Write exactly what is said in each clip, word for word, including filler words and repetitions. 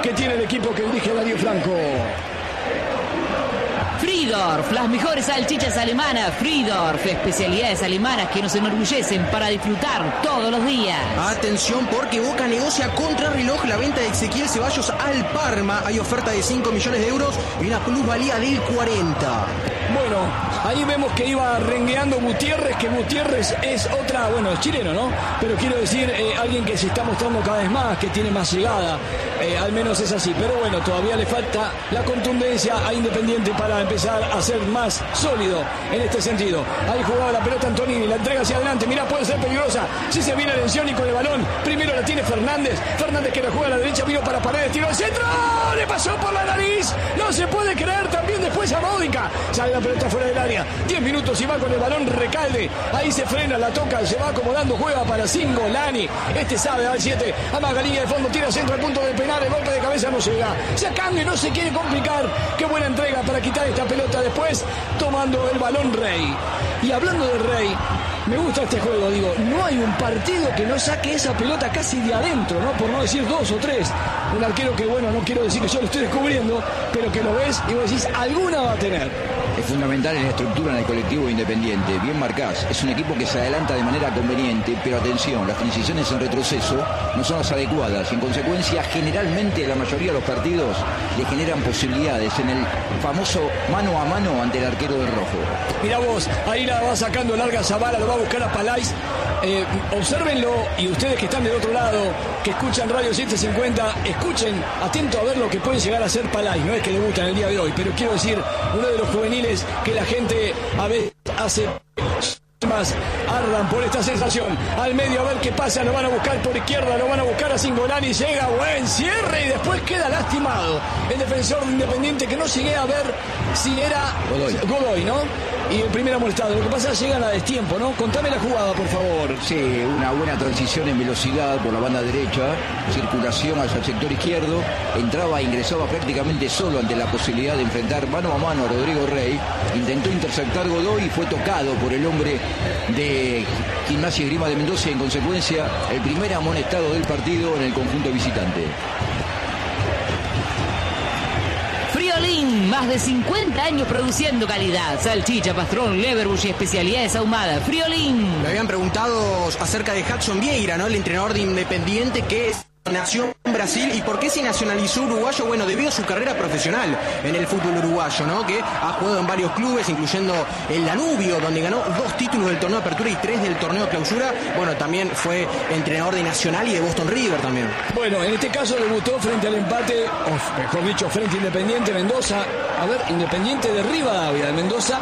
que tiene el equipo que dirige Darío Franco. Friedorf, las mejores salchichas alemanas. Friedorf, especialidades alemanas que nos enorgullecen para disfrutar todos los días. Atención, porque Boca negocia contra reloj la venta de Ezequiel Ceballos al Parma. Hay oferta de cinco millones de euros y una plusvalía del cuarenta. Bueno, ahí vemos que iba rengueando Gutiérrez, que Gutiérrez es otra, bueno, es chileno, ¿no? Pero quiero decir, eh, alguien que se está mostrando cada vez más, que tiene más llegada, eh, al menos es así. Pero bueno, todavía le falta la contundencia a Independiente para empezar a ser más sólido en este sentido. Ahí jugaba la pelota Antonini, la entrega hacia adelante, mirá, puede ser peligrosa. Si se viene atención y con el balón, primero la tiene Fernández. Fernández que la juega a la derecha, vino para Paredes, tiró el centro, le pasó por la nariz, no se puede creer, también después a Módica. Sale la pelota fuera del área, diez minutos y va con el balón Recalde, ahí se frena, la toca, se va acomodando, juega para Cingolani, este sabe, al siete, amaga línea de fondo, tira centro al punto de penal, el golpe de cabeza no llega, sacando y no se quiere complicar, qué buena entrega para quitar esta pelota después, tomando el balón Rey. Y hablando de Rey, me gusta este juego, digo, no hay un partido que no saque esa pelota casi de adentro, ¿no? Por no decir dos o tres. Un arquero que, bueno, no quiero decir que yo lo estoy descubriendo, pero que lo ves y vos decís, alguna va a tener. Es fundamental en la estructura en el colectivo Independiente, bien marcás, es un equipo que se adelanta de manera conveniente, pero atención, las transiciones en retroceso no son las adecuadas y en consecuencia generalmente la mayoría de los partidos le generan posibilidades en el famoso mano a mano ante el arquero del rojo. Mirá vos, ahí la va sacando larga Zavala, lo va a buscar a Palais. Eh, obsérvenlo y ustedes que están del otro lado, que escuchan Radio setecientos cincuenta, escuchen atento a ver lo que puede llegar a ser Palais. No es que debuta en el día de hoy, pero quiero decir, uno de los juveniles que la gente a veces hace más ardan por esta sensación. Al medio a ver qué pasa, lo van a buscar por izquierda, lo van a buscar a Cingolani, llega, buen cierre y después queda lastimado el defensor de Independiente, que no llegué a ver si era Godoy, Godoy, ¿no? Y el primer amonestado. Lo que pasa es que llegan a destiempo, ¿no? Contame la jugada, por favor. Sí, una buena transición en velocidad por la banda derecha, circulación hacia el sector izquierdo, entraba e ingresaba prácticamente solo ante la posibilidad de enfrentar mano a mano a Rodrigo Rey, intentó interceptar Godoy y fue tocado por el hombre de Gimnasia y Esgrima de Mendoza y en consecuencia el primer amonestado del partido en el conjunto visitante. Friolín, más de cincuenta años produciendo calidad. Salchicha, pastrón, leverbush y especialidades ahumadas. Friolín. Me habían preguntado acerca de Hudson Vieira, ¿no? El entrenador de Independiente que nació en Brasil y por qué se nacionalizó uruguayo. Bueno, debido a su carrera profesional en el fútbol uruguayo, ¿no? Que ha jugado en varios clubes, incluyendo el Danubio, donde ganó dos títulos del torneo de apertura y tres del torneo de clausura. Bueno, también fue entrenador de Nacional y de Boston River también. Bueno, en este caso debutó frente al empate, o mejor dicho, frente a Independiente Mendoza. A ver, Independiente de Rivadavia de Mendoza,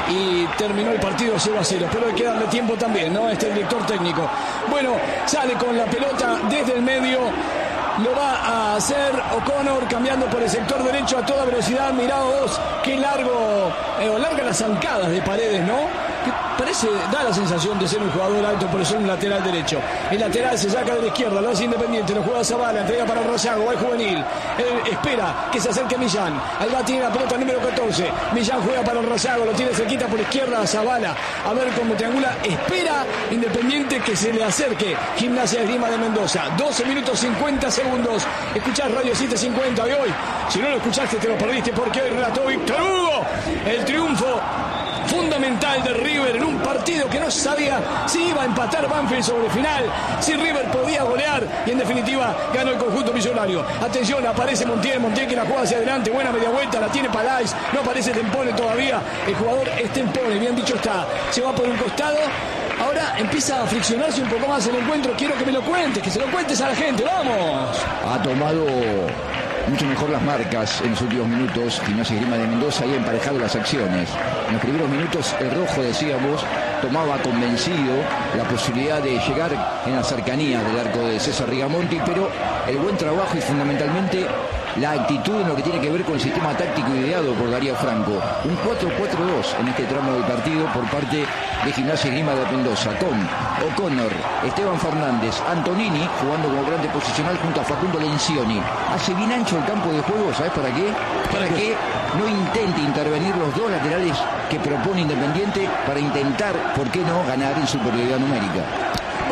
y terminó el partido cero a cero. Pero hay que darle tiempo también, ¿no? Este director técnico. Bueno, sale con la pelota desde el medio. Lo va a hacer O'Connor cambiando por el sector derecho a toda velocidad. Mirá vos, qué largo, eh, o larga las zancadas de Paredes, ¿no? Que parece, da la sensación de ser un jugador alto, por ser un lateral derecho. El lateral se saca de la izquierda, lo hace Independiente, lo juega Zavala, entrega para Rayago, va el juvenil. Él espera que se acerque Millán. Ahí va, tiene la pelota número catorce. Millán juega para Rayago, lo tiene cerquita por izquierda a Zavala. A ver cómo triangula. Espera Independiente que se le acerque Gimnasia Esgrima de Mendoza. doce minutos cincuenta segundos. Escuchás Radio setecientos cincuenta de hoy. Si no lo escuchaste, te lo perdiste, porque hoy relató Víctor Hugo el triunfo fundamental de River en un partido que no sabía si iba a empatar Banfield sobre final, si River podía golear, y en definitiva ganó el conjunto millonario. Atención, aparece Montiel, Montiel que la juega hacia adelante, buena media vuelta, la tiene Palais, no aparece Tempone todavía, el jugador es Tempone, bien dicho está, se va por un costado. Ahora empieza a friccionarse un poco más el encuentro. Quiero que me lo cuentes, que se lo cuentes a la gente, vamos. Ha tomado mucho mejor las marcas en los últimos minutos Gimnasia y Esgrima de Mendoza, y ha emparejado las acciones. En los primeros minutos el rojo, decíamos, tomaba convencido la posibilidad de llegar en la cercanía del arco de César Rigamonti, pero el buen trabajo y fundamentalmente la actitud en lo que tiene que ver con el sistema táctico ideado por Darío Franco. Un cuatro cuatro dos en este tramo del partido por parte de Gimnasia y Esgrima de Mendoza, con O'Connor, Esteban Fernández, Antonini jugando como volante posicional junto a Facundo Lencioni. Hace bien ancho el campo de juego, ¿sabes para qué? Para que no intente intervenir los dos laterales que propone Independiente para intentar, ¿por qué no?, ganar en superioridad numérica.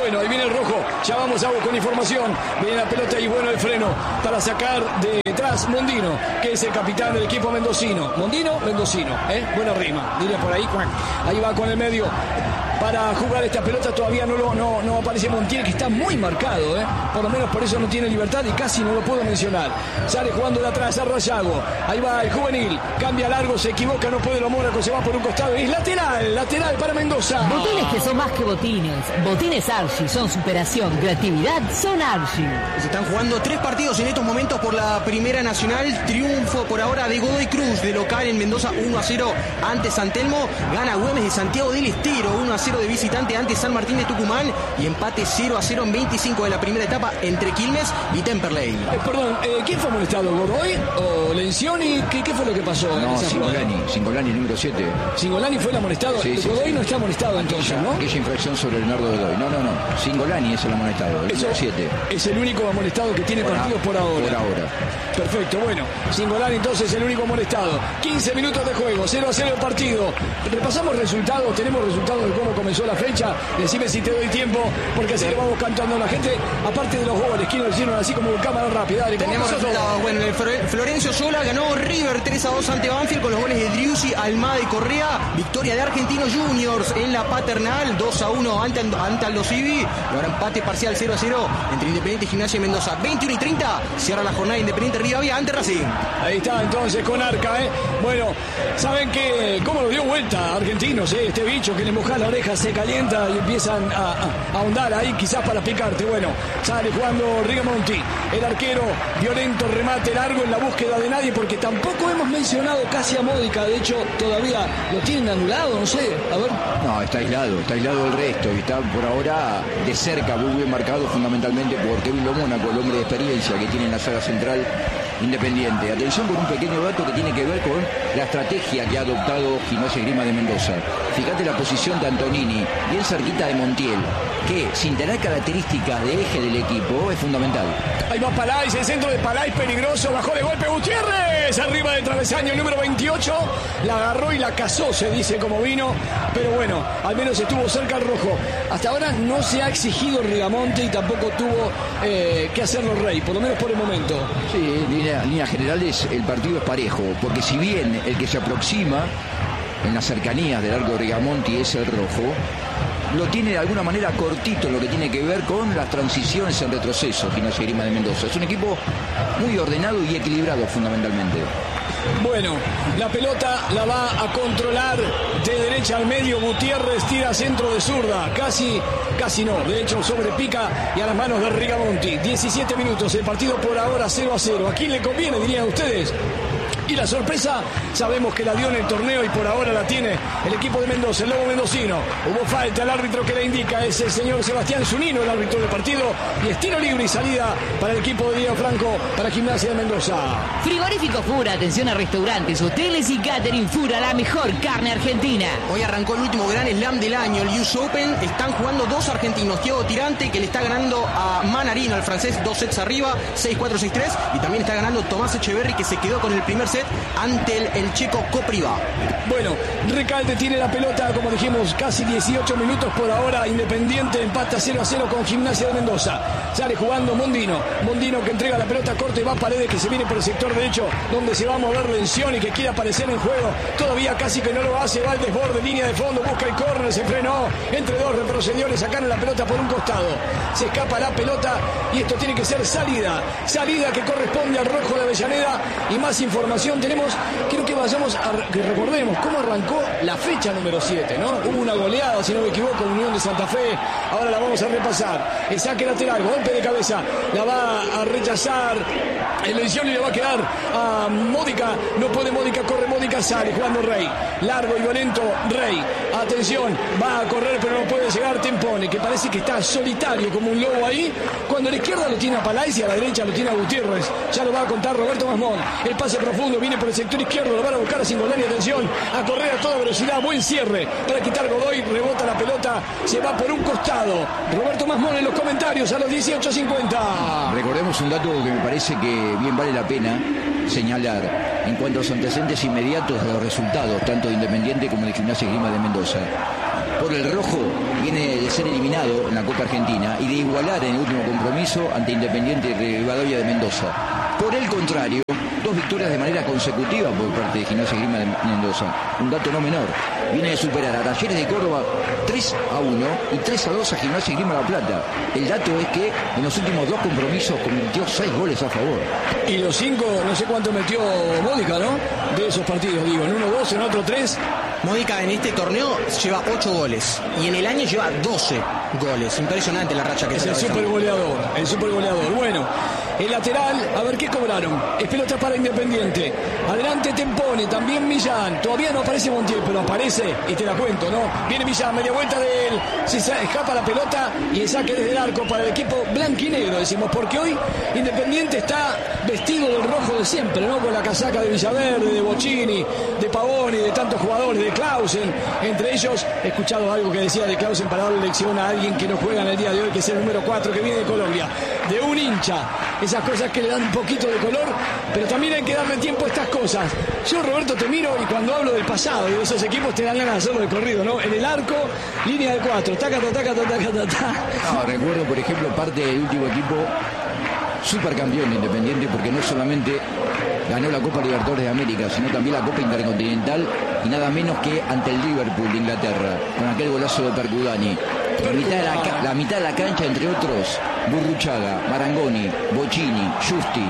Bueno, ahí viene el rojo. Ya vamos a con información. Viene la pelota y bueno el freno para sacar de detrás Mondino, que es el capitán del equipo mendocino. Mondino, mendocino, ¿eh? Buena rima, diría por ahí. Ahí va con el medio para jugar esta pelota. Todavía no, lo, no, no aparece Montiel, que está muy marcado, ¿eh? Por lo menos por eso no tiene libertad y casi no lo puedo mencionar. Sale jugando de atrás a Rayago. Ahí va el juvenil. Cambia largo, se equivoca, no puede lo Mónaco, se va por un costado. Y es lateral, lateral para Mendoza. Botines que son más que botines. Botines Archie son superación, creatividad, son Archie. Se están jugando tres partidos en estos momentos por la Primera Nacional. Triunfo por ahora de Godoy Cruz de local en Mendoza, uno a cero ante San Telmo. Gana Güemes de Santiago del Estero, uno a cero de visitante ante San Martín de Tucumán. Y empate cero a cero en veinticinco de la primera etapa entre Quilmes y Temperley. Eh, perdón, eh, ¿quién fue molestado? ¿Godoy o Lencioni? ¿Qué, ¿Qué fue lo que pasó? No, Singolani, Singolani número siete. Singolani fue el amonestado. Sí, sí, Godoy sí. no está amonestado entonces, ¿no? Aquella infracción sobre Leonardo Godoy. No, no, no. Singolani es el amonestado, el Eso número siete. es el único amonestado que tiene Por partidos a- por ahora. Por ahora. Perfecto, bueno. Singolani entonces el único amonestado. quince minutos de juego, cero a cero el partido. Repasamos resultados, tenemos resultados de cómo comenzó la fecha. Decime si te doy tiempo, porque así le vamos cantando a la gente. Aparte de los goles, quiero decirlo así como en cámara rápida. Dale, ¿cómo Tenemos pasó todo? resultados. Bueno, el Flor- Florencio Sola ganó River tres a dos ante Banfield con los goles de Driussi, Almada y Correa. Victoria de Argentinos Juniors en la Paternal, dos a uno ante, ante Aldo Civi. Y ahora empate parcial cero a cero entre Independiente y Gimnasia de Mendoza. veintiuno y treinta cierra la jornada de Independiente Rivadavia ante Racing. Ahí está entonces con Arca, ¿eh? Bueno, ¿saben qué? ¿Cómo lo dio vuelta Argentinos, eh? Este bicho que le moja la oreja, se calienta y empiezan a, a, a ahondar ahí quizás para picarte. Bueno, sale jugando Rigamonti, el arquero, violento remate largo en la búsqueda de nadie, porque tampoco hemos mencionado casi a Módica. De hecho, todavía lo tienen anulado, no sé. A ver. No, está aislado, está aislado del resto y está por ahora de cerca, muy bien marcado fundamentalmente por Kevin Lo Mónaco, el hombre de experiencia que tiene en la saga central Independiente. Atención con un pequeño dato que tiene que ver con la estrategia que ha adoptado Gimnasia y Esgrima de Mendoza. Fíjate la posición de Antonini, bien cerquita de Montiel, que sin tener características de eje del equipo es fundamental. Ahí va Palais, el centro de Palais peligroso, bajó de golpe Gutiérrez, arriba del travesaño el número veintiocho, la agarró y la cazó, se dice como vino, pero bueno, al menos estuvo cerca el rojo. Hasta ahora no se ha exigido Rigamonte y tampoco tuvo eh, que hacerlo Rey, por lo menos por el momento. Sí, en línea- en líneas generales el partido es parejo, porque si bien el que se aproxima en las cercanías del arco de Rigamonti es el rojo, lo tiene de alguna manera cortito en lo que tiene que ver con las transiciones en retroceso, Gimnasia y Esgrima de Mendoza. Es un equipo muy ordenado y equilibrado fundamentalmente. Bueno, la pelota la va a controlar de derecha al medio. Gutiérrez tira centro de zurda. Casi, casi no. De hecho, sobre pica y a las manos de Rigamonti. diecisiete minutos. El partido por ahora cero a cero. ¿A quién le conviene, dirían ustedes? Y la sorpresa, sabemos que la dio en el torneo y por ahora la tiene el equipo de Mendoza, el Lobo mendocino. Hubo falta, el árbitro que la indica es el señor Sebastián Zunino, el árbitro del partido. Y es tiro libre y salida para el equipo de Diego Franco, para Gimnasia de Mendoza. Frigorífico Fura, atención a restaurantes, hoteles y catering. Fura, la mejor carne argentina. Hoy arrancó el último Gran Slam del año, el U S Open. Están jugando dos argentinos. Thiago Tirante, que le está ganando a Manarino, al francés, dos sets arriba, seis cuatro, seis tres. Y también está ganando Tomás Echeverry, que se quedó con el primer set ante el, el checo Kopriva. Bueno, Recalde tiene la pelota, como dijimos, casi dieciocho minutos por ahora. Independiente empata cero a cero con Gimnasia de Mendoza. Sale jugando Mondino. Mondino que entrega la pelota corta y va a Paredes, que se viene por el sector derecho, donde se va a mover Lencioni, que quiere aparecer en juego. Todavía casi que no lo hace. Va al desborde, línea de fondo, busca el córner, se frenó. Entre dos retrocedió, le sacaron la pelota por un costado. Se escapa la pelota y esto tiene que ser salida. Salida que corresponde al rojo de Avellaneda. Y más información tenemos. Quiero que vayamos a que recordemos cómo arrancó la fecha número siete, ¿no? Hubo una goleada, si no me equivoco, en Unión de Santa Fe. Ahora la vamos a repasar. El saque lateral, golpe de cabeza. La va a rechazar el Lencioni y le va a quedar a Módica. No puede Módica, corre Módica, sale jugando Rey. Largo y violento Rey. Atención, va a correr pero no puede llegar Tempone, que parece que está solitario como un lobo ahí. Cuando a la izquierda lo tiene a Palais y a la derecha lo tiene a Gutiérrez. Ya lo va a contar Roberto Masmón. El pase profundo viene por el sector izquierdo, lo van a buscar a Singolani. Atención, a correr a toda velocidad, buen cierre para quitar Godoy, rebota la pelota, se va por un costado. Roberto Masmón en los comentarios a los dieciocho cincuenta. Recordemos un dato que me parece que bien vale la pena señalar en cuanto a los antecedentes inmediatos de los resultados, tanto de Independiente como de Gimnasia y Esgrima de Mendoza. por el rojo viene de ser eliminado en la Copa Argentina y de igualar en el último compromiso ante Independiente Rivadavia de Mendoza. Por el contrario, dos victorias de manera consecutiva por parte de Gimnasia y Esgrima de Mendoza. Un dato no menor. Viene de superar a Talleres de Córdoba tres a uno y tres a dos a Gimnasia y Esgrima La Plata. El dato es que en los últimos dos compromisos convirtió seis goles a favor. Y los cinco, no sé cuánto metió Módica, ¿no? De esos partidos, digo, en uno dos, en otro tres. Módica en este torneo lleva ocho goles y en el año lleva doce goles. Impresionante la racha que es está. Es el super goleador, el super goleador. Bueno, el lateral, a ver qué cobraron. Es pelota para Independiente. Adelante Tempone, también Millán. Todavía no aparece Montiel, pero aparece y te la cuento, ¿no? Viene Millán, media vuelta de él. Se escapa la pelota y el saque desde el arco para el equipo blanquinegro, decimos, porque hoy Independiente está vestido del rojo de siempre, ¿no? Con la casaca de Villaverde, de Bocini, de Pavoni, de tantos jugadores, de Clausen. Entre ellos, he escuchado algo que decía de Clausen para darle lección a alguien que no juega en el día de hoy, que es el número cuatro, que viene de Colombia, de un hincha. Esas cosas que le dan un poquito de color, pero también hay que darle tiempo a estas cosas. Yo, Roberto, te miro y cuando hablo del pasado y de esos equipos te dan ganas de hacerlo de corrido, ¿no? En el arco, línea de cuatro, taca, taca, taca, taca, taca. No, recuerdo, por ejemplo, parte del último equipo supercampeón de Independiente, porque no solamente ganó la Copa Libertadores de América, sino también la Copa Intercontinental, y nada menos que ante el Liverpool de Inglaterra, con aquel golazo de Percudani. La mitad de la, la mitad de la cancha, entre otros, Burruchaga, Marangoni, Bocini, Justi.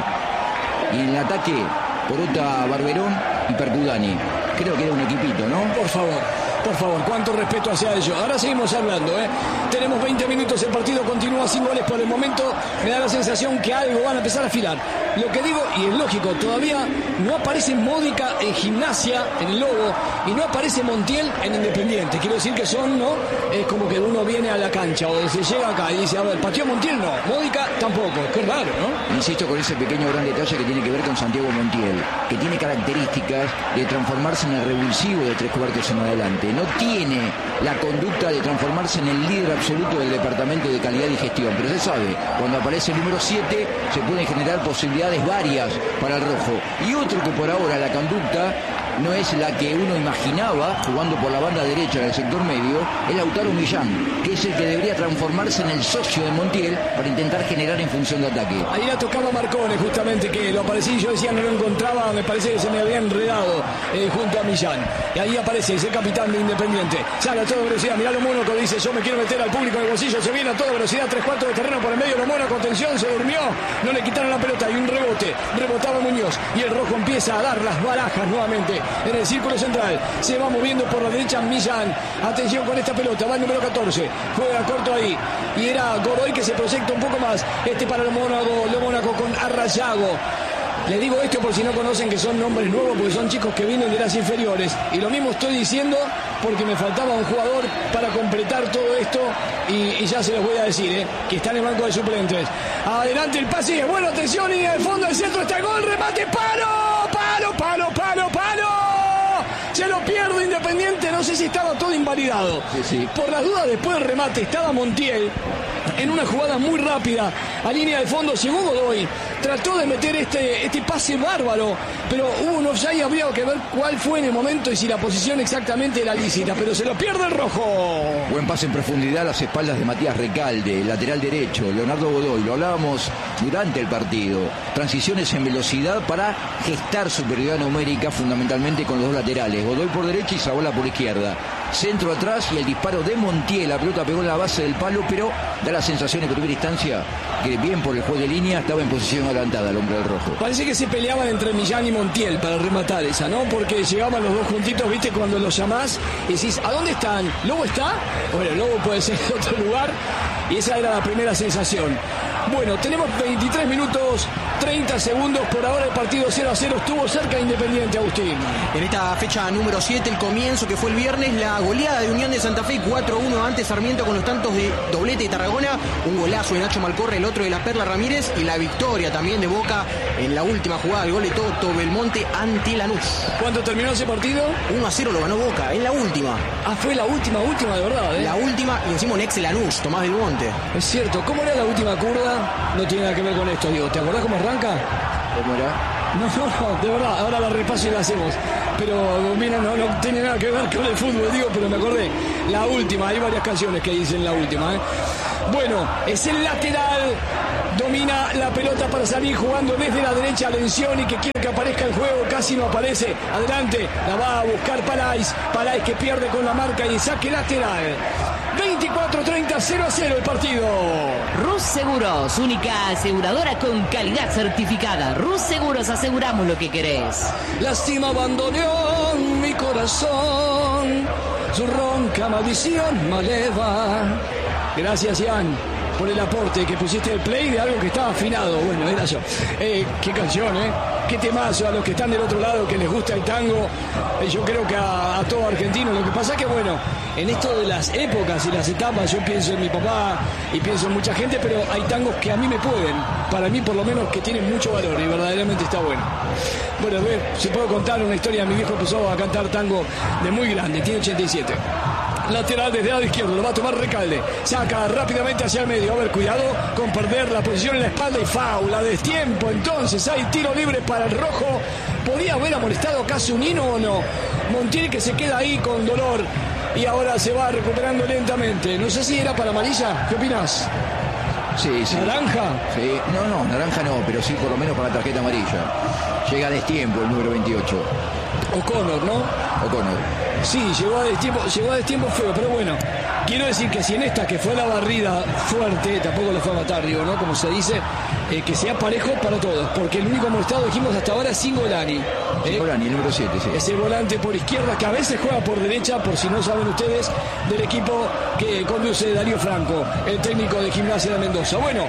Y en el ataque, Porota, Barberón y Percudani. Creo que era un equipito, ¿no? Por favor, por favor, cuánto respeto hacia ellos. Ahora seguimos hablando, ¿eh? Tenemos veinte minutos, el partido continúa sin goles por el momento. Me da la sensación que algo van a empezar a afilar. Lo que digo, y es lógico, todavía no aparece Módica en Gimnasia, en el Lobo, y no aparece Montiel en Independiente. Quiero decir que son, ¿no? Es como que uno viene a la cancha o se llega acá y dice, a ver, ¿pateó Montiel? No. Módica tampoco. Qué raro, ¿no? Insisto con ese pequeño gran detalle que tiene que ver con Santiago Montiel, que tiene características de transformarse en el revulsivo de tres cuartos en adelante. No tiene la conducta de transformarse en el líder absoluto del departamento de calidad y gestión, pero se sabe, cuando aparece el número siete se pueden generar posibilidades varias para el rojo. Y otro que por ahora la conducta no es la que uno imaginaba jugando por la banda derecha del sector medio, es Lautaro Millán, que es el que debería transformarse en el socio de Montiel para intentar generar en función de ataque. Ahí la tocaba Marcone, justamente, que lo aparecí, yo decía no lo encontraba, me parece que se me había enredado eh, junto a Millán. Y ahí aparece, es el capitán de Independiente. Sale a toda velocidad, mirá lo Mónaco, dice yo me quiero meter al público en el bolsillo, se viene a toda velocidad, tres cuartos de terreno por el medio, lo Mónaco, atención, se durmió, no le quitaron la pelota, y un rebote, rebotaba Muñoz, y el rojo empieza a dar las barajas nuevamente en el círculo central, se va moviendo por la derecha Millán, atención con esta pelota, va el número catorce, juega corto ahí, y era Godoy que se proyecta un poco más, este para lo Mónaco, lo Mónaco con Arrayago. Les digo esto por si no conocen que son nombres nuevos, porque son chicos que vienen de las inferiores. Y lo mismo estoy diciendo porque me faltaba un jugador para completar todo esto. Y, y ya se los voy a decir, ¿eh? Que está en el banco de suplentes. Adelante el pase, es bueno, atención, y en el fondo del centro está el gol, remate, palo, palo, palo, palo, palo. Se lo pierde Independiente, no sé si estaba todo invalidado. Sí, sí. Por las dudas, después del remate estaba Montiel en una jugada muy rápida a línea de fondo, llegó Godoy, trató de meter este, este pase bárbaro, pero hubo un offside y habría que ver cuál fue en el momento y si la posición exactamente era lícita, pero se lo pierde el rojo. Buen pase en profundidad a las espaldas de Matías Recalde, lateral derecho, Leonardo Godoy, lo hablábamos durante el partido, transiciones en velocidad para gestar superioridad numérica fundamentalmente con los dos laterales, Godoy por derecha y Zavala por izquierda. Centro atrás y el disparo de Montiel, la pelota pegó en la base del palo, pero da la sensación en primera instancia que bien por el juego de línea estaba en posición adelantada el hombre del rojo. Parece que se peleaban entre Millán y Montiel para rematar esa, ¿no? Porque llegaban los dos juntitos, viste, cuando los llamás y decís, ¿a dónde están? ¿Lobo está? Bueno, Lobo puede ser en otro lugar y esa era la primera sensación. Bueno, tenemos veintitrés minutos, treinta segundos, por ahora el partido cero a cero estuvo cerca de Independiente, Agustín. En esta fecha número siete, el comienzo que fue el viernes, la goleada de Unión de Santa Fe, cuatro a uno ante Sarmiento con los tantos de Doblete y Tarragona, un golazo de Nacho Malcorre, el otro de la Perla Ramírez, y la victoria también de Boca en la última jugada, el gol de Toto Belmonte ante Lanús. ¿Cuánto terminó ese partido? uno a cero lo ganó Boca, en la última. Ah, fue la última, última de verdad, ¿eh? La última, y encima un ex Lanús, Tomás Belmonte. Es cierto, ¿cómo era la última curva? No tiene nada que ver con esto, digo, ¿te acordás cómo arranca? ¿Cómo era? No, no, no, de verdad, ahora la repaso y la hacemos. Pero mira, no, no tiene nada que ver con el fútbol, digo, pero me acordé. La última, hay varias canciones que dicen la última, ¿eh? Bueno, es el lateral. Domina la pelota para salir jugando desde la derecha a Lencioni, que quiere que aparezca el juego, casi no aparece. Adelante, la va a buscar Palais. Palais que pierde con la marca y saque lateral. veinticuatro treinta, cero a cero el partido. Rus Seguros, única aseguradora con calidad certificada. Rus Seguros, aseguramos lo que querés. Lastima abandonó mi corazón, su ronca maldición me eleva. Gracias, Ian, por el aporte que pusiste el play de algo que estaba afinado. Bueno, era yo. Eh, qué canción, ¿eh? Qué temazo a los que están del otro lado, que les gusta el tango. Eh, yo creo que a, a todo argentino. Lo que pasa es que, bueno, en esto de las épocas y las etapas, yo pienso en mi papá y pienso en mucha gente, pero hay tangos que a mí me pueden. Para mí, por lo menos, que tienen mucho valor y verdaderamente está bueno. Bueno, si puedo contar una historia, mi viejo empezó a cantar tango de muy grande, tiene ochenta y siete. Lateral desde el lado izquierdo, lo va a tomar Recalde. Saca rápidamente hacia el medio. A ver, cuidado con perder la posición en la espalda y faula. Destiempo, entonces hay tiro libre para el rojo. ¿Podría haber amonestado acaso un hino o no? Montiel que se queda ahí con dolor y ahora se va recuperando lentamente. No sé si era para amarilla. ¿Qué opinas? Sí, sí. ¿Naranja? Sí, no, no, naranja no, pero sí por lo menos para la tarjeta amarilla. Llega a destiempo el número veintiocho. O'Connor, ¿no? O'Connor. Sí, llegó a destiempo, llegó a destiempo feo, pero bueno, quiero decir que si en esta que fue la barrida fuerte, tampoco lo fue a matar, digo, ¿no? Como se dice, eh, que sea parejo para todos, porque el único molestado, dijimos hasta ahora, es Cingolani. ¿eh? Cingolani, el número siete, sí. Ese volante por izquierda, que a veces juega por derecha, por si no saben ustedes, del equipo que conduce Darío Franco, el técnico de Gimnasia de Mendoza. Bueno,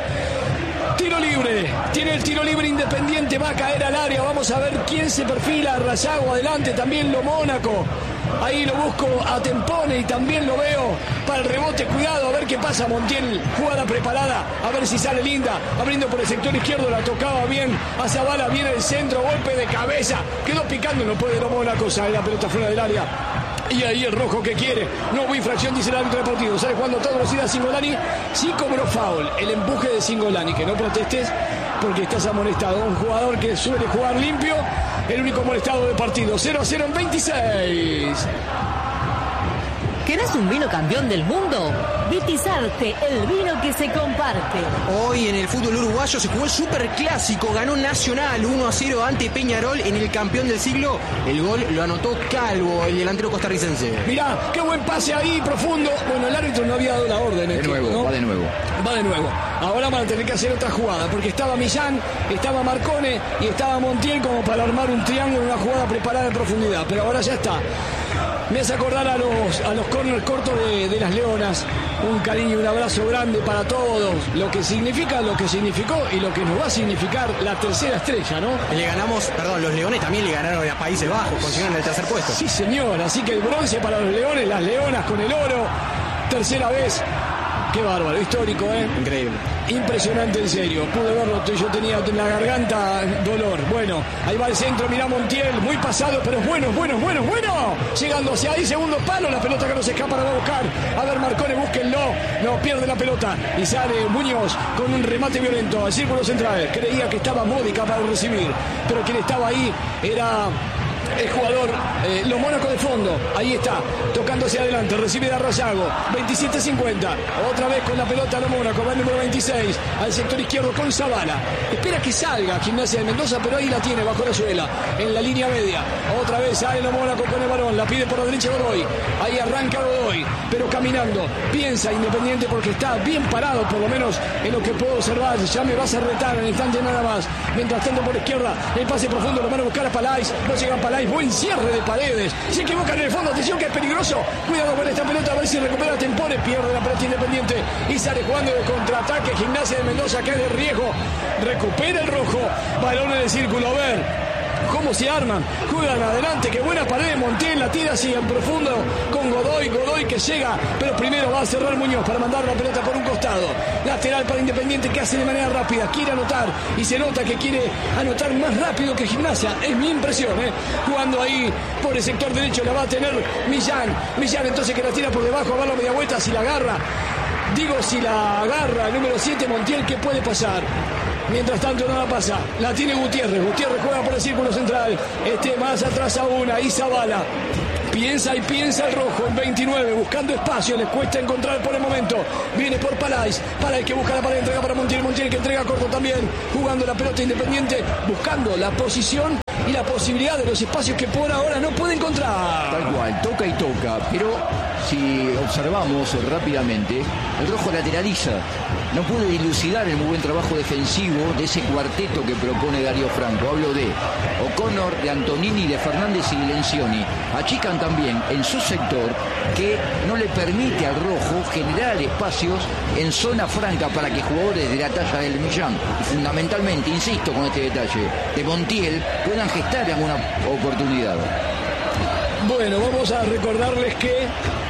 tiro libre, tiene el tiro libre Independiente, va a caer al área, vamos a ver quién se perfila. Rayago adelante, también lo Mónaco, ahí lo busco a Tempone y también lo veo para el rebote, cuidado a ver qué pasa. Montiel, jugada preparada, a ver si sale linda, abriendo por el sector izquierdo, la tocaba bien a Zavala, viene el centro, golpe de cabeza, quedó picando, no puede lo Mónaco, sale la pelota fuera del área. Y ahí el rojo que quiere, no hubo infracción, dice el árbitro del partido. Sale jugando a toda velocidad Cingolani. Sí cobró foul, el empuje de Cingolani. Que no protestes porque estás amonestado. Un jugador que suele jugar limpio, el único molestado del partido. cero a cero en veintiséis. ¿Querés un vino campeón del mundo? Vitizarte, el vino que se comparte. Hoy en el fútbol uruguayo se jugó el superclásico, ganó Nacional uno a cero ante Peñarol en el campeón del siglo. El gol lo anotó Calvo, el delantero costarricense. Mirá, qué buen pase ahí, profundo. Bueno, el árbitro no había dado la orden. De nuevo, ¿no? va de nuevo. Va de nuevo. Ahora van a tener que hacer otra jugada, porque estaba Millán, estaba Marcone y estaba Montiel como para armar un triángulo, una jugada preparada en profundidad. Pero ahora ya está. Me hace acordar a los, a los corners cortos de, de las Leonas. Un cariño y un abrazo grande para todos. Lo que significa, lo que significó y lo que nos va a significar la tercera estrella, ¿no? Le ganamos, perdón, los Leones también le ganaron a Países Bajos, consiguieron el tercer puesto. Sí, señor. Así que el bronce para los Leones, las Leonas con el oro. Tercera vez. Qué bárbaro, histórico, ¿eh? Increíble. Impresionante, en serio. Pude verlo, yo tenía en la garganta dolor. Bueno, ahí va el centro, mirá Montiel, muy pasado, pero es bueno, es bueno, es bueno, es bueno. Llegando hacia ahí, segundo palo, la pelota que no se escapa, la va a buscar. A ver, Marcone, búsquenlo. No, pierde la pelota. Y sale Muñoz con un remate violento al círculo central. Creía que estaba Módica para recibir, pero quien estaba ahí era el jugador, eh, los Mónacos de fondo. Ahí está, tocándose adelante, recibe de Rayago, veintisiete cincuenta. Otra vez con la pelota los Mónacos, va el número veintiséis, al sector izquierdo con Zavala. Espera que salga Gimnasia de Mendoza, pero ahí la tiene bajo la suela, en la línea media. Otra vez sale los Mónacos con el balón, la pide por la derecha Godoy. Ahí arranca Godoy, pero caminando. Piensa Independiente porque está bien parado, por lo menos en lo que puedo observar. Ya me vas a retar en el instante nada más. Mientras tanto por izquierda, el pase profundo, lo van a buscar a Palais. No llega Palais. Buen cierre de Paredes. Se equivocan en el fondo. Atención que es peligroso. Cuidado con esta pelota. A ver si recupera Tempone. Pierde la pelota Independiente. Y sale jugando de contraataque. Gimnasia de Mendoza que es de riesgo. Recupera el rojo. Balón en el círculo. A ver cómo se arman, juegan adelante, qué buena pared de Montiel, la tira así en profundo con Godoy, Godoy que llega, pero primero va a cerrar Muñoz para mandar la pelota por un costado, lateral para Independiente que hace de manera rápida, quiere anotar y se nota que quiere anotar más rápido que Gimnasia, es mi impresión, ¿eh? Jugando ahí por el sector derecho la va a tener Millán, Millán entonces que la tira por debajo, a ver la media vuelta, si la agarra, digo si la agarra el número siete Montiel, ¿qué puede pasar? Mientras tanto nada pasa. La tiene Gutiérrez. Gutiérrez juega por el círculo central. Este más atrás aún. Ahí Zabala. Piensa y piensa el rojo en veintinueve, buscando espacio, les cuesta encontrar por el momento. Viene por Palais, Palais que busca la pared, entrega para Montiel, Montiel que entrega corto también, jugando la pelota Independiente, buscando la posición y la posibilidad de los espacios que por ahora no puede encontrar. Tal cual, toca y toca, pero si observamos rápidamente, el rojo lateraliza. No pudo dilucidar el muy buen trabajo defensivo de ese cuarteto que propone Darío Franco. Hablo de O'Connor, de Antonini, de Fernández y de Lencioni. Achican también en su sector que no le permite al rojo generar espacios en zona franca para que jugadores de la talla del Millán, y fundamentalmente, insisto con este detalle, de Montiel, puedan gestar alguna oportunidad. Bueno, vamos a recordarles que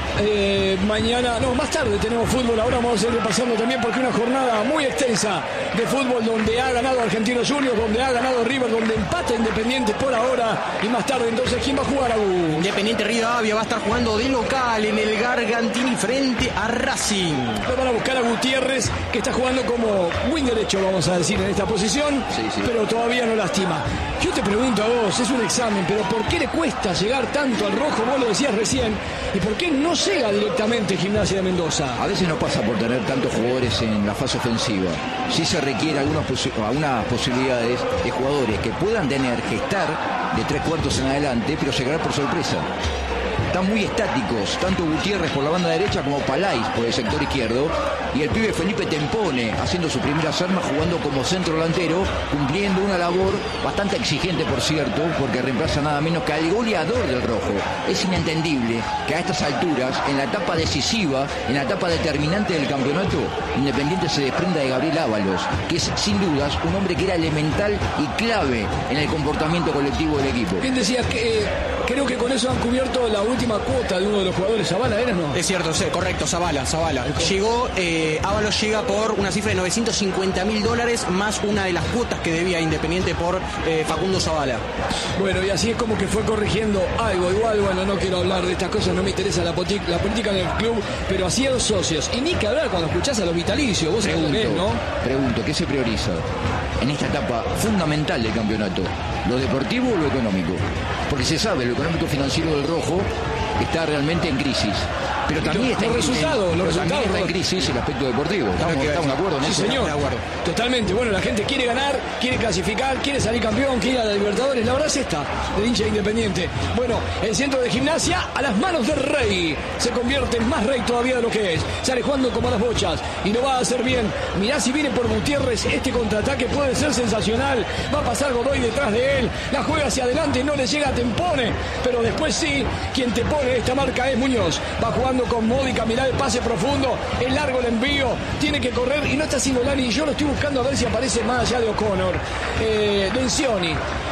Eh, mañana, no, más tarde tenemos fútbol. Ahora vamos a ir repasando también porque una jornada muy extensa de fútbol donde ha ganado Argentinos Juniors, donde ha ganado River, donde empata Independiente por ahora. Y más tarde, entonces, ¿quién va a jugar, Agus? Independiente Rivadavia va a estar jugando de local en el Gargantini frente a Racing. Le van a buscar a Gutiérrez, que está jugando como wing derecho, vamos a decir, en esta posición, sí, sí. Pero todavía no lastima. Yo te pregunto a vos, es un examen, pero ¿por qué le cuesta llegar tanto al rojo? Vos lo decías recién. ¿Y por qué no llega directamente Gimnasia de Mendoza? A veces no pasa por tener tantos jugadores en la fase ofensiva. Sí se requiere algunas, posi- algunas posibilidades de jugadores que puedan tener que estar de tres cuartos en adelante, pero llegar por sorpresa. Están muy estáticos, tanto Gutiérrez por la banda derecha como Palais por el sector izquierdo, y el pibe Felipe Tempone haciendo sus primeras armas, jugando como centro delantero, cumpliendo una labor bastante exigente, por cierto, porque reemplaza nada menos que al goleador del rojo. Es inentendible que a estas alturas, en la etapa decisiva, en la etapa determinante del campeonato, Independiente se desprenda de Gabriel Ábalos, que es sin dudas un hombre que era elemental y clave en el comportamiento colectivo del equipo. Bien decías que eh, creo que con eso han cubierto la última cuota de uno de los jugadores. Zabala, ¿era no? Es cierto, sí, correcto, Zabala, Zabala. Llegó, eh, Ábalos llega por una cifra de novecientos cincuenta mil dólares más una de las cuotas que debía Independiente por eh, Facundo Zabala. Bueno, y así es como que fue corrigiendo algo. Igual, bueno, no quiero hablar de estas cosas, no me interesa la, poti- la política en el club, pero así a los socios. Y ni que hablar cuando escuchás a los vitalicios, vos sabés bien, ¿no? Pregunto, ¿qué se prioriza en esta etapa fundamental del campeonato? ¿Lo deportivo o lo económico? Porque se sabe, lo económico financiero del rojo está realmente en crisis. Pero también está, los en, resultados, en, los pero también resultados, está en crisis el aspecto deportivo. ¿Estamos, que- estamos de acuerdo en Sí, eso? señor. De acuerdo. Totalmente. Bueno, la gente quiere ganar, quiere clasificar, quiere salir campeón, quiere ir a la Libertadores. La verdad es esta, del hincha Independiente. Bueno, el centro de Gimnasia a las manos del Rey. Se convierte en más Rey todavía de lo que es. Sale jugando como a las bochas y lo va a hacer bien. Mirá si viene por Gutiérrez. Este contraataque puede ser sensacional. Va a pasar Godoy detrás de él. La juega hacia adelante, no le llega a Tempone. Pero después sí, quien te pone esta marca es Muñoz. Va jugando con Módica. Mirá el pase profundo. Es largo el envío. Tiene que correr y no está haciendo Lani. Yo lo estoy buscando a ver si aparece más allá de O'Connor. Eh, Lencioni,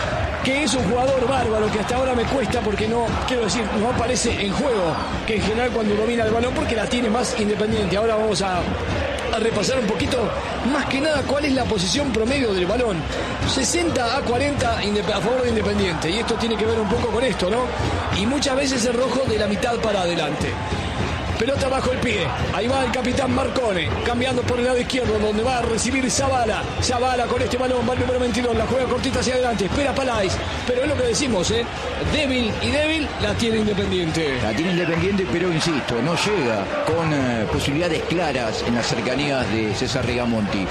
que es un jugador bárbaro que hasta ahora me cuesta porque no, quiero decir, no aparece en juego, que en general cuando domina el balón porque la tiene más Independiente. Ahora vamos a, a repasar un poquito, más que nada, cuál es la posición promedio del balón. sesenta a cuarenta a favor de Independiente, y esto tiene que ver un poco con esto, ¿no? Y muchas veces el rojo de la mitad para adelante. Pelota bajo el pie. Ahí va el capitán Marcone, cambiando por el lado izquierdo, donde va a recibir Zabala. Zabala con este balón, va el número veintidós, la juega cortita hacia adelante, espera Palais. Pero es lo que decimos, ¿eh? Débil y débil la tiene Independiente. La tiene Independiente, pero insisto, no llega con eh, posibilidades claras en las cercanías de César Rigamonti.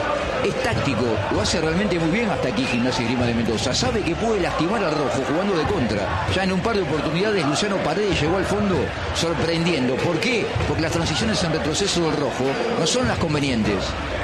Es táctico, lo hace realmente muy bien hasta aquí Gimnasia y Grima de Mendoza. Sabe que puede lastimar al rojo jugando de contra. Ya en un par de oportunidades Luciano Paredes llegó al fondo sorprendiendo. ¿Por qué? Porque las transiciones en retroceso del rojo no son las convenientes.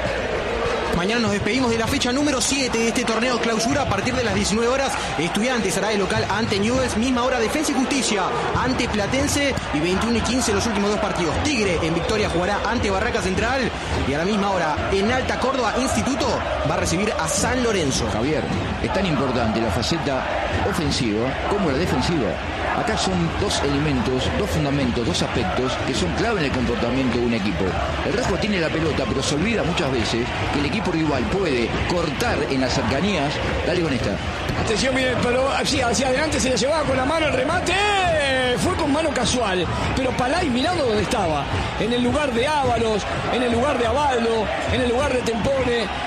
Mañana nos despedimos de la fecha número siete de este torneo clausura. A partir de las diecinueve horas, Estudiantes hará de local ante Newell's. Misma hora, Defensa y Justicia ante Platense. Y veintiuno y quince los últimos dos partidos. Tigre en Victoria jugará ante Barraca Central. Y a la misma hora, en Alta Córdoba, Instituto va a recibir a San Lorenzo. Javier, es tan importante la faceta ofensiva como la defensiva. Acá son dos elementos, dos fundamentos, dos aspectos que son clave en el comportamiento de un equipo. El rojo tiene la pelota, pero se olvida muchas veces que el equipo rival puede cortar en las cercanías. Dale con esta. Atención, miren, pero sí, hacia adelante se le llevaba con la mano el remate. Fue con mano casual. Pero Palais mirando donde estaba. En el lugar de Ábalos, en el lugar de Abaldo, en el lugar de Tempone.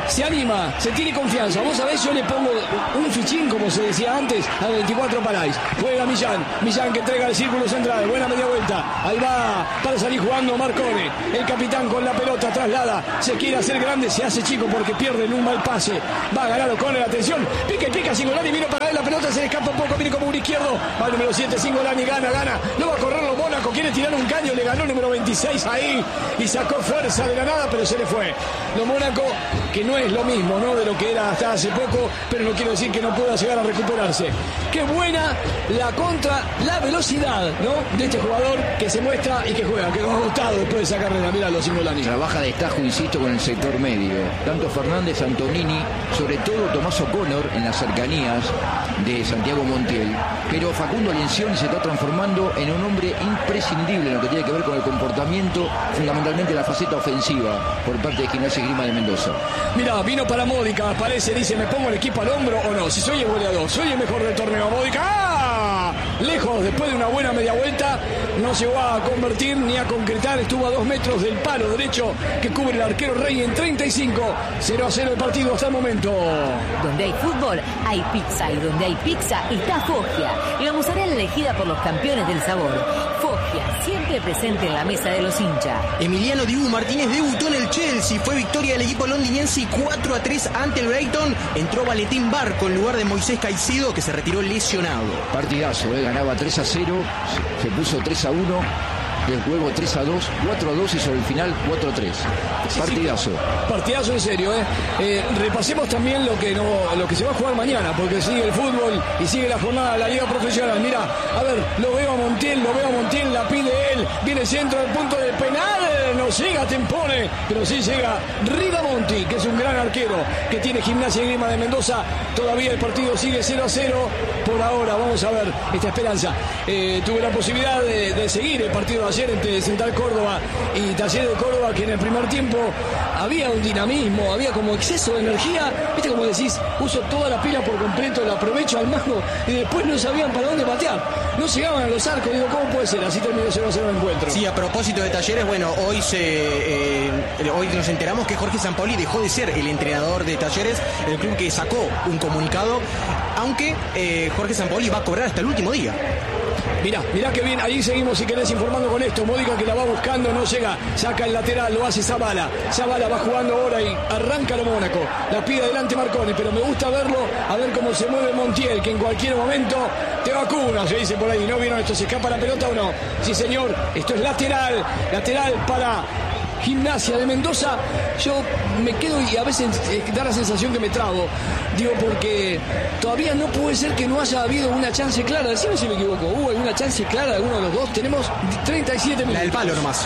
se anima, se tiene confianza. Vos sabés, yo le pongo un fichín, como se decía antes, a veinticuatro Paráis. Juega Millán, Millán que entrega el círculo central, buena media vuelta. Ahí va para salir jugando Marcone. El capitán con la pelota traslada, se quiere hacer grande, se hace chico porque pierde en un mal pase. Va a ganar O'Connor, atención, pica y pica Cingolani, vino para él, la pelota se le escapa un poco, viene como un izquierdo. Va el número siete, Cingolani, gana, gana. No va a correr los Mónaco, quiere tirar un caño, le ganó el número veintiséis ahí y sacó fuerza de la nada, pero se le fue. Lo Mónaco, que no es lo mismo, ¿no?, de lo que era hasta hace poco, pero no quiero decir que no pueda llegar a recuperarse. Qué buena la contra, la velocidad, ¿no?, de este jugador que se muestra y que juega, que nos ha gustado después de esa carrera. Mirá los Cingolani. Trabaja de estajo, insisto, con el sector medio. Tanto Fernández, Antonini, sobre todo Tomás O'Connor en las cercanías de Santiago Montiel. Pero Facundo Lencioni se está transformando en un hombre imprescindible en lo que tiene que ver con el comportamiento, fundamentalmente la faceta ofensiva por parte de Gimnasia y Esgrima de Mendoza. Mirá, vino para Módica, parece, dice, ¿me pongo el equipo al hombro o no? Si soy el goleador, soy el mejor del torneo, Módica. ¡Ah! Lejos, después de una buena media vuelta, no llegó a convertir ni a concretar, estuvo a dos metros del palo derecho que cubre el arquero Rey en treinta y cinco. cero a cero el partido hasta el momento. Donde hay fútbol, hay pizza, y donde hay pizza está Foggia, la mozzarella elegida por los campeones del sabor. Foggia, siempre presente en la mesa de los hinchas. Emiliano Dibu Martínez debutó en el Chelsea, fue victoria del equipo londinense cuatro a tres ante el Brighton. Entró Valentín Barco en lugar de Moisés Caicedo, que se retiró lesionado. Partidazo, ¿eh? Ganaba tres a cero, se puso tres a uno. Del juego tres a dos, cuatro a dos y sobre el final cuatro a tres. Partidazo. Sí, sí. Partidazo en serio, ¿eh? Eh, repasemos también lo que no, lo que se va a jugar mañana, porque sigue el fútbol y sigue la jornada de la Liga Profesional. Mira, a ver, lo veo a Montiel, lo veo a Montiel, la pide él, viene centro del punto del penal, no llega Tempone, pero sí llega Ridamonti, que es un gran arquero, que tiene Gimnasia y Esgrima de Mendoza. Todavía el partido sigue cero a cero. Por ahora, vamos a ver esta esperanza. Eh, tuve la posibilidad de, de seguir el partido de ayer entre Central Córdoba y Talleres de Córdoba, que en el primer tiempo había un dinamismo, había como exceso de energía, viste, como decís, uso toda la pila por completo, la aprovecho al mango, y después no sabían para dónde patear, no llegaban a los arcos. Digo, ¿cómo puede ser? Así terminó cero a cero el encuentro. Sí, a propósito de Talleres, bueno, hoy se eh, hoy nos enteramos que Jorge Sampaoli dejó de ser el entrenador de Talleres, el club que sacó un comunicado, aunque eh, Jorge Sampaoli va a cobrar hasta el último día. Mirá, mirá que bien, ahí seguimos si querés informando con esto. Módica que la va buscando, no llega, saca el lateral, lo hace Zavala. Zavala va jugando ahora y arranca lo Mónaco. La pide adelante Marconi, pero me gusta verlo, a ver cómo se mueve Montiel, que en cualquier momento te vacuna, se dice por ahí. ¿No vieron esto? ¿Se escapa la pelota o no? Sí, señor, esto es lateral, lateral para Gimnasia de Mendoza. Yo me quedo y a veces eh, da la sensación que me trago, digo, porque todavía no puede ser que no haya habido una chance clara. Decime si me equivoco, ¿hubo alguna chance clara de alguno de los dos? Tenemos treinta y siete minutos. La del palo nomás.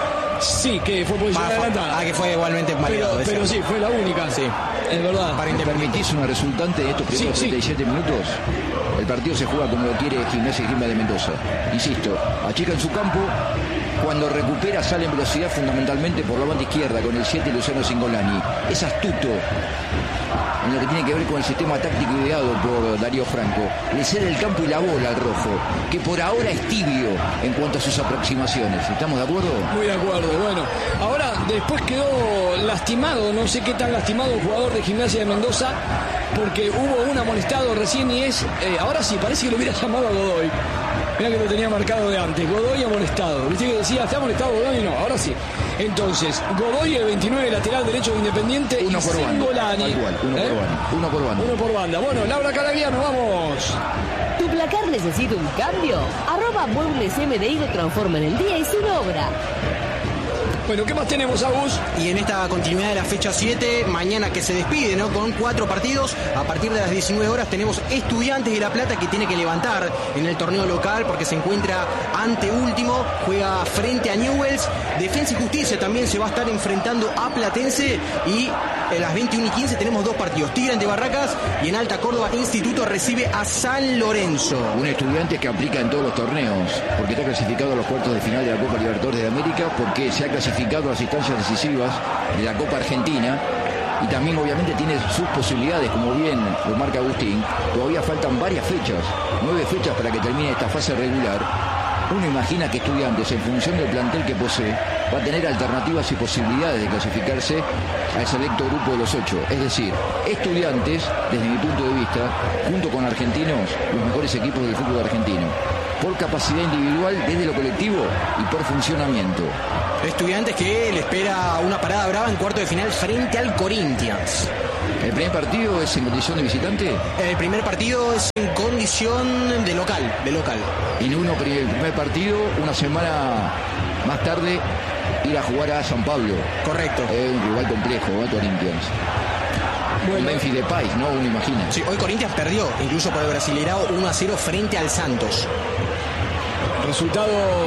Sí, que fue posición adelantada. Ah, que fue igualmente variado. Pero, pero sí, fue la única. Sí. Es verdad. ¿Me permitís una resultante de estos primeros sí, treinta y siete sí. minutos? El partido se juega como lo quiere Gimnasia y Esgrima de Mendoza. Insisto, achica en su campo. Cuando recupera sale en velocidad fundamentalmente por la banda izquierda con el siete Luciano Cingolani. Es astuto en lo que tiene que ver con el sistema táctico ideado por Darío Franco. Le cede el campo y la bola al rojo, que por ahora es tibio en cuanto a sus aproximaciones. ¿Estamos de acuerdo? Muy de acuerdo. Bueno, ahora después quedó lastimado, no sé qué tan lastimado, un jugador de Gimnasia de Mendoza, porque hubo un amonestado recién y es, eh, ahora sí, parece que lo hubiera llamado a Godoy. Mirá que lo tenía marcado de antes. Godoy amonestado. Viste que decía, ¿está amonestado Godoy? No, ahora sí. Entonces, Godoy, el veintinueve, lateral derecho de Independiente. Uno y por banda. Cingolani. Igual, uno ¿Eh? por banda. Uno por banda. Uno por banda. Bueno, Laura Calaviano, vamos. ¿Tu placar necesita un cambio? Arroba Muebles M D I lo transforma en el día y sin obra. Bueno, ¿qué más tenemos, Agus? Y en esta continuidad de la fecha siete, mañana que se despide, ¿no? Con cuatro partidos. A partir de las diecinueve horas tenemos Estudiantes de La Plata, que tiene que levantar en el torneo local porque se encuentra anteúltimo. Juega frente a Newell's. Defensa y Justicia también se va a estar enfrentando a Platense. Y a las veintiuna y quince tenemos dos partidos. Tigre ante Barracas y en Alta Córdoba Instituto recibe a San Lorenzo. Un Estudiante que aplica en todos los torneos, porque está clasificado a los cuartos de final de la Copa Libertadores de América, porque se ha clasificado a las instancias decisivas de la Copa Argentina y también obviamente tiene sus posibilidades, como bien lo marca Agustín. Todavía faltan varias fechas, nueve fechas para que termine esta fase regular, Uno imagina que Estudiantes, en función del plantel que posee, va a tener alternativas y posibilidades de clasificarse al selecto grupo de los ocho. Es decir, Estudiantes, desde mi punto de vista, junto con Argentinos, los mejores equipos del fútbol argentino, por capacidad individual desde lo colectivo y por funcionamiento. Estudiantes que le espera una parada brava en cuarto de final frente al Corinthians. ¿El primer partido es en condición de visitante? El primer partido es en condición de local, de local. Y en uno, el primer partido, una semana más tarde, ir a jugar a San Pablo. Correcto. Es un rival complejo, ¿eh? Corinthians. Bueno. Memphis Depay, ¿no? Uno imagina. Sí, hoy Corinthians perdió, incluso por el Brasileirao, uno a cero frente al Santos. Resultado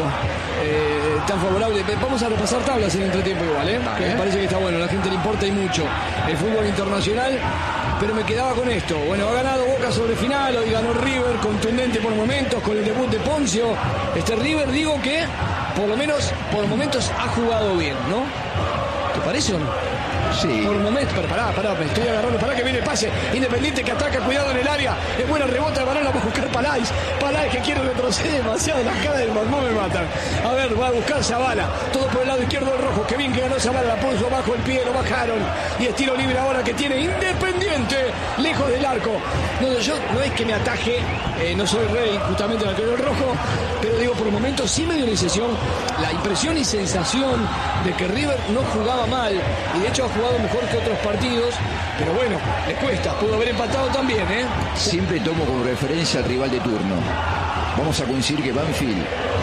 eh, tan favorable. Vamos a repasar tablas en el entretiempo igual, ¿eh? Vale. Que me parece que está bueno, a la gente le importa y mucho el fútbol internacional, pero me quedaba con esto. Bueno, ha ganado Boca sobre final, hoy ganó River, contundente por momentos, con el debut de Poncio. Este River, digo que por lo menos, por momentos ha jugado bien, ¿no? ¿Te parece o no? Sí. Por momentos, pero pará, pará, me estoy agarrando, pará que viene el pase, Independiente que ataca, cuidado en el área, es buena rebota de balón, la va a buscar Paláez, Paláez que quiere retroceder demasiado, las caras del Magmón me matan. A ver, va a buscar Zavala, todo por el lado izquierdo del rojo, que bien que ganó Zavala, la puso bajo el pie, lo bajaron, y estilo libre ahora que tiene Independiente, lejos del arco. No, yo no es que me ataje, eh, no soy rey, justamente en el color rojo, pero digo, por momentos sí me dio la impresión, la impresión y sensación de que River no jugaba mal, y de hecho ha jugado mejor que otros partidos, pero bueno, le cuesta, pudo haber empatado también, ¿eh? Siempre tomo como referencia al rival de turno. Vamos a coincidir que Banfield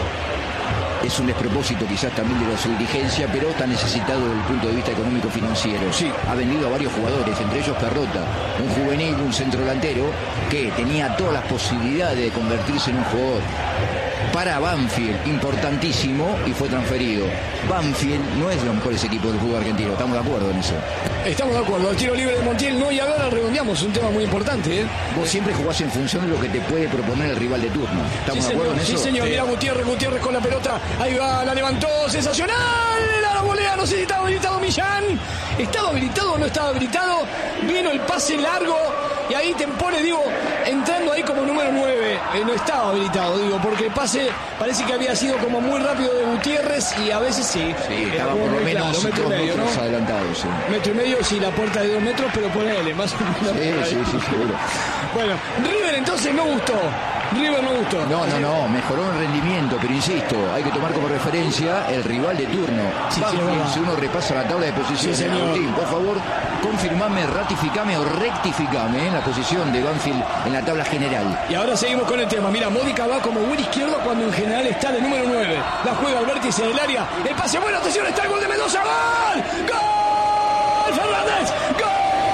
es un despropósito quizás también de su dirigencia, pero está necesitado desde el punto de vista económico-financiero. Sí. Ha vendido a varios jugadores, entre ellos Perrota, un juvenil, un centrodelantero que tenía todas las posibilidades de convertirse en un jugador para Banfield importantísimo y fue transferido. Banfield no es de los mejores equipos del fútbol argentino, estamos de acuerdo en eso. Estamos de acuerdo, el tiro libre de Montiel no, y ahora redondeamos un tema muy importante, ¿eh? Vos siempre jugás en función de lo que te puede proponer el rival de turno. ¿Estamos Sí, de acuerdo señor, en eso? sí, señor, Sí. mira Gutiérrez, Gutiérrez con la pelota, ahí va, la levantó, sensacional, la volea, no sé si estaba habilitado Millán, ¿estaba habilitado o no estaba habilitado? Vino el pase largo, y ahí Tempone, digo, entrando ahí como número nueve, eh, no estaba habilitado, digo, porque el pase parece que había sido como muy rápido de Gutiérrez, y a veces sí. Sí, era estaba como por lo muy menos claro, dos metro y medio, metros ¿no? adelantado, sí. Metro y medio, sí, la puerta de dos metros, pero ponele, más o menos. Sí, sí, sí, seguro. Bueno, River entonces no gustó. River no gustó. No, no, no, mejoró el rendimiento, pero insisto, hay que tomar como referencia el rival de turno. Sí, sí, Banfield, es verdad. si uno repasa la tabla de posiciones, Sí, señor. Agustín, por favor, confirmame, ratificame o rectificame en la posición de Banfield en la tabla general. Y ahora seguimos con el tema. Mira, Módica va como buen izquierdo cuando en general está de número nueve. La juega al vértice del área. El pase bueno, atención, está el gol de Mendoza. ¡Gol! ¡Gol! ¡Fernández! ¡Gol!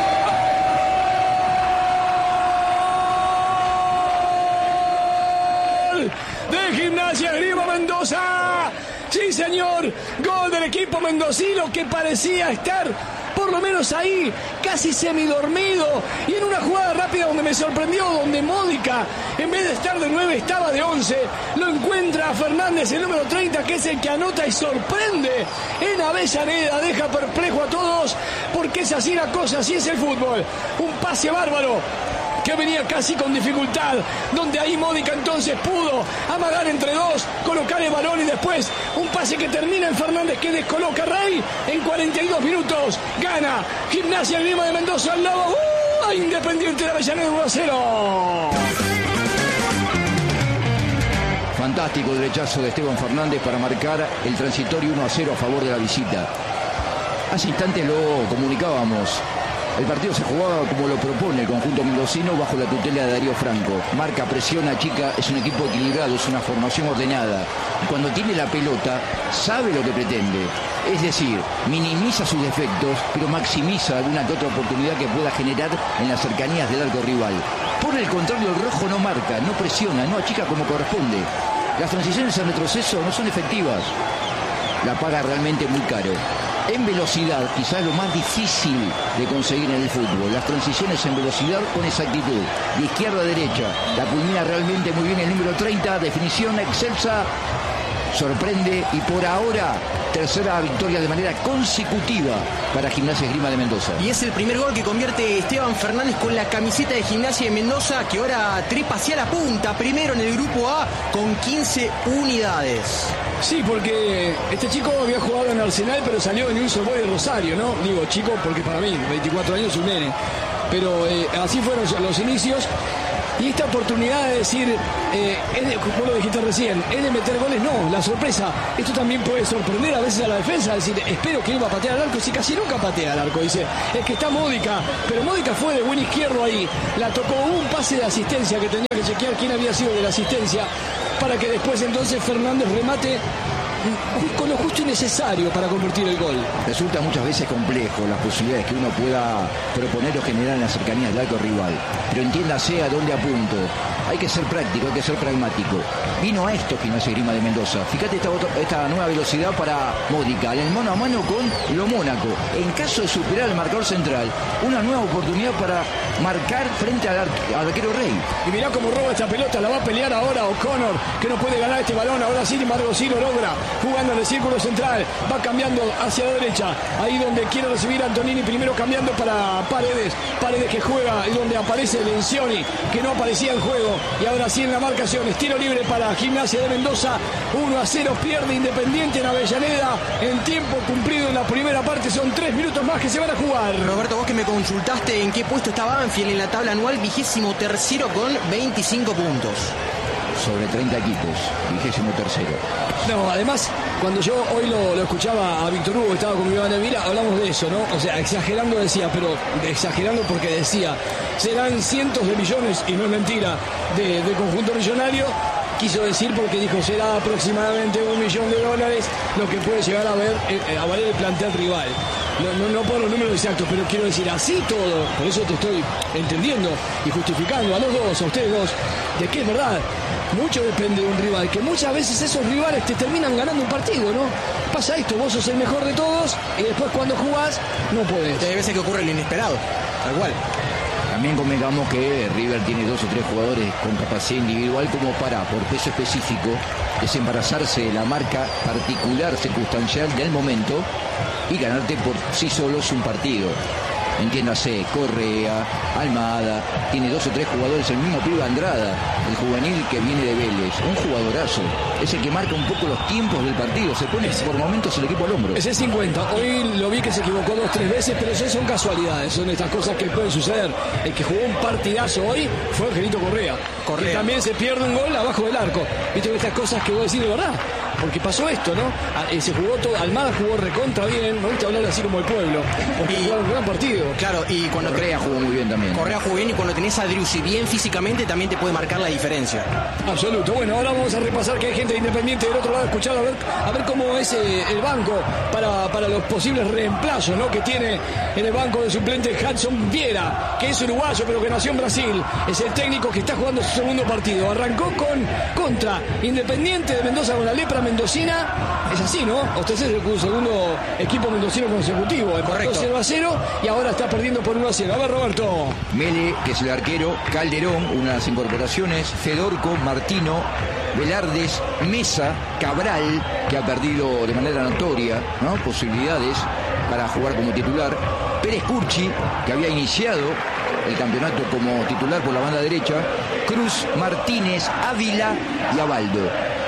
De Gimnasia Grima Mendoza. Sí, señor. Gol del equipo mendocino que parecía estar por lo menos ahí, casi semidormido, y en una jugada rápida donde me sorprendió, donde Módica, en vez de estar de nueve, estaba de once, lo encuentra a Fernández, el número treinta, que es el que anota y sorprende en Avellaneda, deja perplejo a todos, porque es así la cosa, así es el fútbol, un pase bárbaro, que venía casi con dificultad, donde ahí Módica entonces pudo amagar entre dos, colocar el balón y después un pase que termina en Fernández que descoloca a Rey en cuarenta y dos minutos, gana Gimnasia Grima de Mendoza al lado, ¡uh! Independiente de Avellaneda uno a cero. Fantástico derechazo de Esteban Fernández para marcar el transitorio uno a cero a favor de la visita. Hace instantes lo comunicábamos. El partido se jugaba como lo propone el conjunto mendocino bajo la tutela de Darío Franco. Marca, presiona, chica, es un equipo equilibrado, es una formación ordenada. Y cuando tiene la pelota, sabe lo que pretende. Es decir, minimiza sus defectos, pero maximiza alguna que otra oportunidad que pueda generar en las cercanías del arco rival. Por el contrario, el rojo no marca, no presiona, no achica como corresponde. Las transiciones en retroceso no son efectivas. La paga realmente muy caro. En velocidad, quizás lo más difícil de conseguir en el fútbol. Las transiciones en velocidad con exactitud. De izquierda a derecha. La culmina realmente muy bien el número treinta. Definición excelsa. sorprende y por ahora tercera victoria de manera consecutiva para Gimnasia y Esgrima de Mendoza. Y es el primer gol que convierte Esteban Fernández con la camiseta de Gimnasia de Mendoza, que ahora trepa hacia la punta, primero en el grupo A con quince unidades. Sí, porque este chico había jugado en Arsenal, pero salió en un Boys de Rosario, ¿no? Digo chico porque para mí, veinticuatro años, un nene. Pero eh, así fueron los inicios. Y esta oportunidad de decir, eh, es de, como lo dijiste recién, es de meter goles, no, la sorpresa. Esto también puede sorprender a veces a la defensa, decir, espero que iba a patear al arco, si casi nunca patea al arco, dice, es que está Módica, pero Módica fue de buen izquierdo ahí, la tocó, hubo un pase de asistencia que tenía que chequear quién había sido de la asistencia, para que después entonces Fernández remate con lo justo y necesario para convertir el gol. Resulta muchas veces complejo las posibilidades que uno pueda proponer o generar en las cercanías del arco rival, pero entiéndase a dónde apunto. Hay que ser práctico, hay que ser pragmático. Vino a esto Gimnasia y Esgrima de Mendoza. Fíjate esta, esta nueva velocidad para Módica, en el mano a mano con Lo Mónaco. En caso de superar el marcador central, una nueva oportunidad para marcar frente al, ar al arquero Rey. Y mirá cómo roba esta pelota, la va a pelear ahora O'Connor, que no puede ganar este balón. Ahora sí, sin embargo, sí lo logra, jugando en el círculo central, va cambiando hacia la derecha, ahí donde quiere recibir a Antonini, primero cambiando para Paredes, Paredes que juega y donde aparece Lencioni, que no aparecía en juego, y ahora sí en la marcación, estilo libre para Gimnasia de Mendoza, uno a cero pierde Independiente en Avellaneda, en tiempo cumplido en la primera parte, son tres minutos más que se van a jugar. Roberto, vos que me consultaste en qué puesto estaba Banfield en la tabla anual, vigésimo tercero con veinticinco puntos. Sobre treinta equipos, vigésimo tercero. No, además, cuando yo hoy lo, lo escuchaba a Víctor Hugo, que estaba con Iván Elvira, hablamos de eso, ¿no? O sea, exagerando decía, pero exagerando porque decía, serán cientos de millones, y no es mentira, de, de conjunto millonario. Quiso decir porque dijo, será aproximadamente un millón de dólares lo que puede llegar a, ver, eh, a valer el plantel rival. No, no, no por los números exactos, pero quiero decir, así todo, por eso te estoy entendiendo y justificando a los dos, a ustedes dos, de que es verdad, mucho depende de un rival, que muchas veces esos rivales te terminan ganando un partido, ¿no? Pasa esto, vos sos el mejor de todos y después cuando jugás no podés. Hay veces que ocurre lo inesperado, tal cual. También convengamos que River tiene dos o tres jugadores con capacidad individual como para, por peso específico, desembarazarse de la marca particular, circunstancial del momento y ganarte por sí solos un partido. Entiéndase, Correa, Almada, tiene dos o tres jugadores, el mismo pibe Andrada, el juvenil que viene de Vélez, un jugadorazo, es el que marca un poco los tiempos del partido, se pone por momentos el equipo al hombro. Ese es cincuenta, hoy lo vi que se equivocó dos, tres veces, pero eso son casualidades, son estas cosas que pueden suceder. El que jugó un partidazo hoy fue Angelito Correa, Correa. Que también se pierde un gol abajo del arco. Viste estas cosas que vos decís de verdad, porque pasó esto, ¿no? Se jugó todo, Almada jugó recontra bien, me gusta hablar así como el pueblo, porque y, jugó un gran partido. Claro, y cuando Correa jugó muy bien también. Correa jugó bien y cuando tenés a Driussi bien físicamente también te puede marcar la diferencia. Absoluto. Bueno, ahora vamos a repasar que hay gente de Independiente del otro lado, escuchar a ver, a ver cómo es eh, el banco para, para los posibles reemplazos, ¿no? Que tiene en el banco de suplente Hudson Viera, que es uruguayo pero que nació en Brasil. Es el técnico que está jugando su segundo partido. Arrancó con contra Independiente de Mendoza con la lepra mendocina. Es así, ¿no? Usted es el segundo equipo mendocino consecutivo. Empató cero a cero y ahora está perdiendo por uno a cero. A ver, Roberto. Mele, que es el arquero, Calderón, una de las incorporaciones, Fedorco, Martino, Velardes, Mesa, Cabral, que ha perdido de manera notoria, ¿no?, posibilidades para jugar como titular, Pérez Curchi, que había iniciado el campeonato como titular por la banda derecha, Cruz, Martínez, Ávila y Abaldo.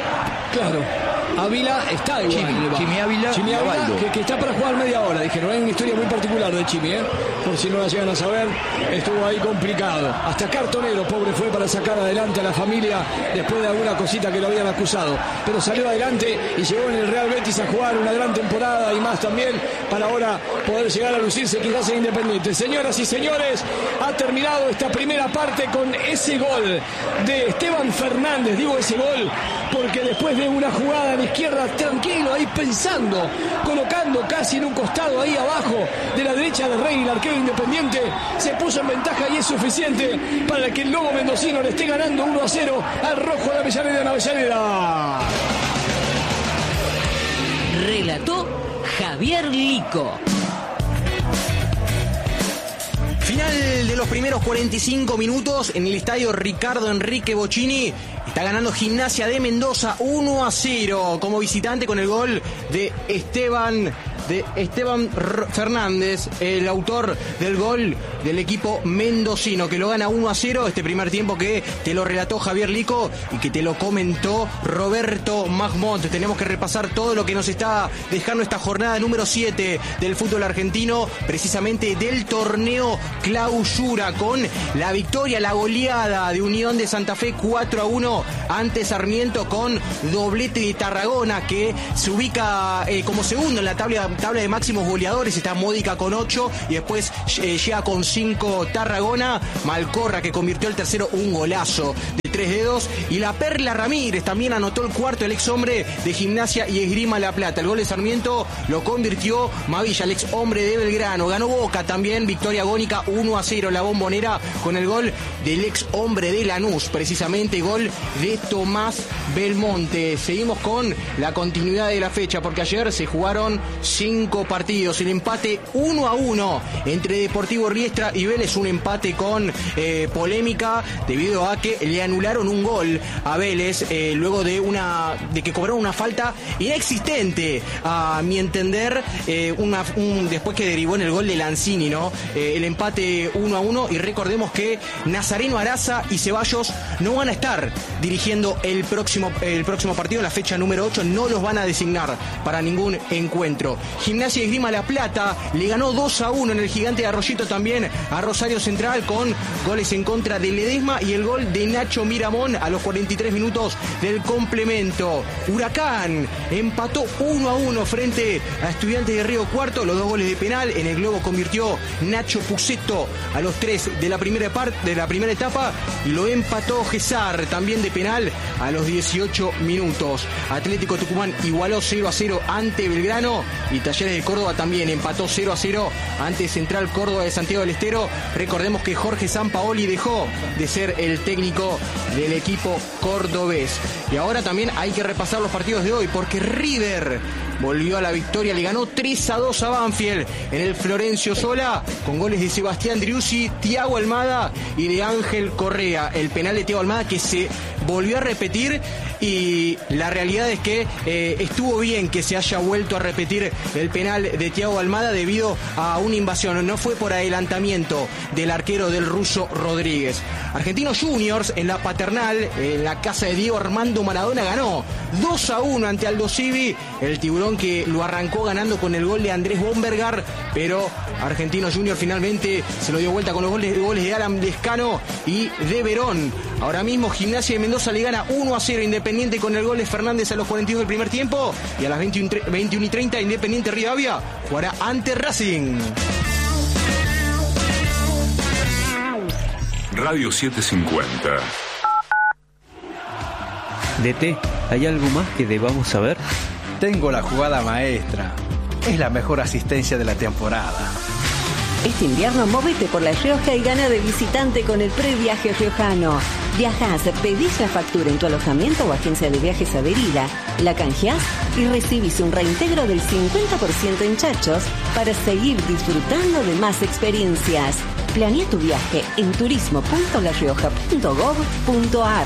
Claro. Ávila está igual. Chimi, Chimi Ávila, Chimi Ávila que, que está para jugar media hora. Dijeron, hay una historia muy particular de Chimi, ¿eh? Por si no la llegan a saber, estuvo ahí complicado. Hasta cartonero, pobre, fue para sacar adelante a la familia después de alguna cosita que lo habían acusado. Pero salió adelante y llegó en el Real Betis a jugar una gran temporada y más también para ahora poder llegar a lucirse quizás en Independiente. Señoras y señores, ha terminado esta primera parte con ese gol de Esteban Fernández. Digo ese gol porque después de una jugada en izquierda, tranquilo, ahí pensando, colocando casi en un costado ahí abajo de la derecha de Rey, el arquero Independiente se puso en ventaja y es suficiente para que el lobo mendocino le esté ganando uno a cero al rojo de Avellaneda en Avellaneda. Relató Javier Lico. Final de los primeros cuarenta y cinco minutos en el estadio Ricardo Enrique Bocchini. Está ganando Gimnasia de Mendoza uno a cero como visitante con el gol de Esteban de Esteban Fernández, el autor del gol del equipo mendocino, que lo gana uno a cero. Este primer tiempo que te lo relató Javier Lico y que te lo comentó Roberto Mahmoud. Tenemos que repasar todo lo que nos está dejando esta jornada número siete del fútbol argentino, precisamente del torneo Clausura, con la victoria, la goleada de Unión de Santa Fe cuatro a uno ante Sarmiento, con doblete de Tarragona, que se ubica eh, como segundo en la tabla tabla de máximos goleadores. Está Módica con ocho y después eh, llega con cinco Tarragona. Malcorra, que convirtió el tercero, un golazo de tres dedos, y la Perla Ramírez también anotó el cuarto, el ex hombre de Gimnasia y Esgrima La Plata. El gol de Sarmiento lo convirtió Mavilla, el ex hombre de Belgrano. Ganó Boca también, victoria agónica uno a cero la Bombonera, con el gol del ex hombre de Lanús, precisamente gol de Tomás Belmonte. Seguimos con la continuidad de la fecha, porque ayer se jugaron cinco partidos. El empate uno a uno entre Deportivo Riestra y Vélez, un empate con eh, polémica debido a que le anularon un gol a Vélez eh, luego de una de que cobraron una falta inexistente, a mi entender, eh, una, un, después que derivó en el gol de Lanzini, ¿no? Eh, el empate uno a uno, y recordemos que Nazareno Araza y Ceballos no van a estar dirigiendo el próximo, el próximo partido, la fecha número ocho, no los van a designar para ningún encuentro. Gimnasia y Esgrima La Plata le ganó dos a uno en el Gigante de Arroyito también a Rosario Central, con goles en contra de Ledesma y el gol de Nacho Miramón a los cuarenta y tres minutos del complemento. Huracán empató uno a uno frente a Estudiantes de Río Cuarto, los dos goles de penal. En el globo convirtió Nacho Puceto a los tres de la primera parte de la primera etapa, y lo empató Gesar también de penal a los dieciocho minutos. Atlético Tucumán igualó cero a cero ante Belgrano, y Talleres de Córdoba también empató cero a cero ante Central Córdoba de Santiago del Estero. Recordemos que Jorge Sampaoli dejó de ser el técnico del equipo cordobés. Y ahora también hay que repasar los partidos de hoy, porque River volvió a la victoria, le ganó tres a dos a Banfield en el Florencio Sola, con goles de Sebastián Driussi, Thiago Almada y de Ángel Correa. El penal de Thiago Almada que se volvió a repetir, y la realidad es que eh, estuvo bien que se haya vuelto a repetir el penal de Thiago Almada debido a una invasión, no fue por adelantamiento del arquero del ruso Rodríguez. Argentinos Juniors en la Paternal, en la casa de Diego Armando Maradona, ganó dos a uno ante Aldo Civi, el tiburón que lo arrancó ganando con el gol de Andrés Bombergar, pero Argentinos Juniors finalmente se lo dio vuelta con los goles, goles de Alan Lescano y de Verón. Ahora mismo Gimnasia de Mendoza le gana uno a cero Independiente con el gol de Fernández a los cuarenta y dos del primer tiempo, y a las veintiuno y treinta Independiente Rivadavia jugará ante Racing. Radio setecientos cincuenta. D T, ¿hay algo más que debamos saber? Tengo la jugada maestra. Es la mejor asistencia de la temporada. Este invierno móvete por La Rioja y gana de visitante con el previaje riojano. Viajás, pedís la factura en tu alojamiento o agencia de viajes adherida, la canjeás y recibís un reintegro del cincuenta por ciento en chachos para seguir disfrutando de más experiencias. Planea tu viaje en turismo punto la rioja punto gob punto ar.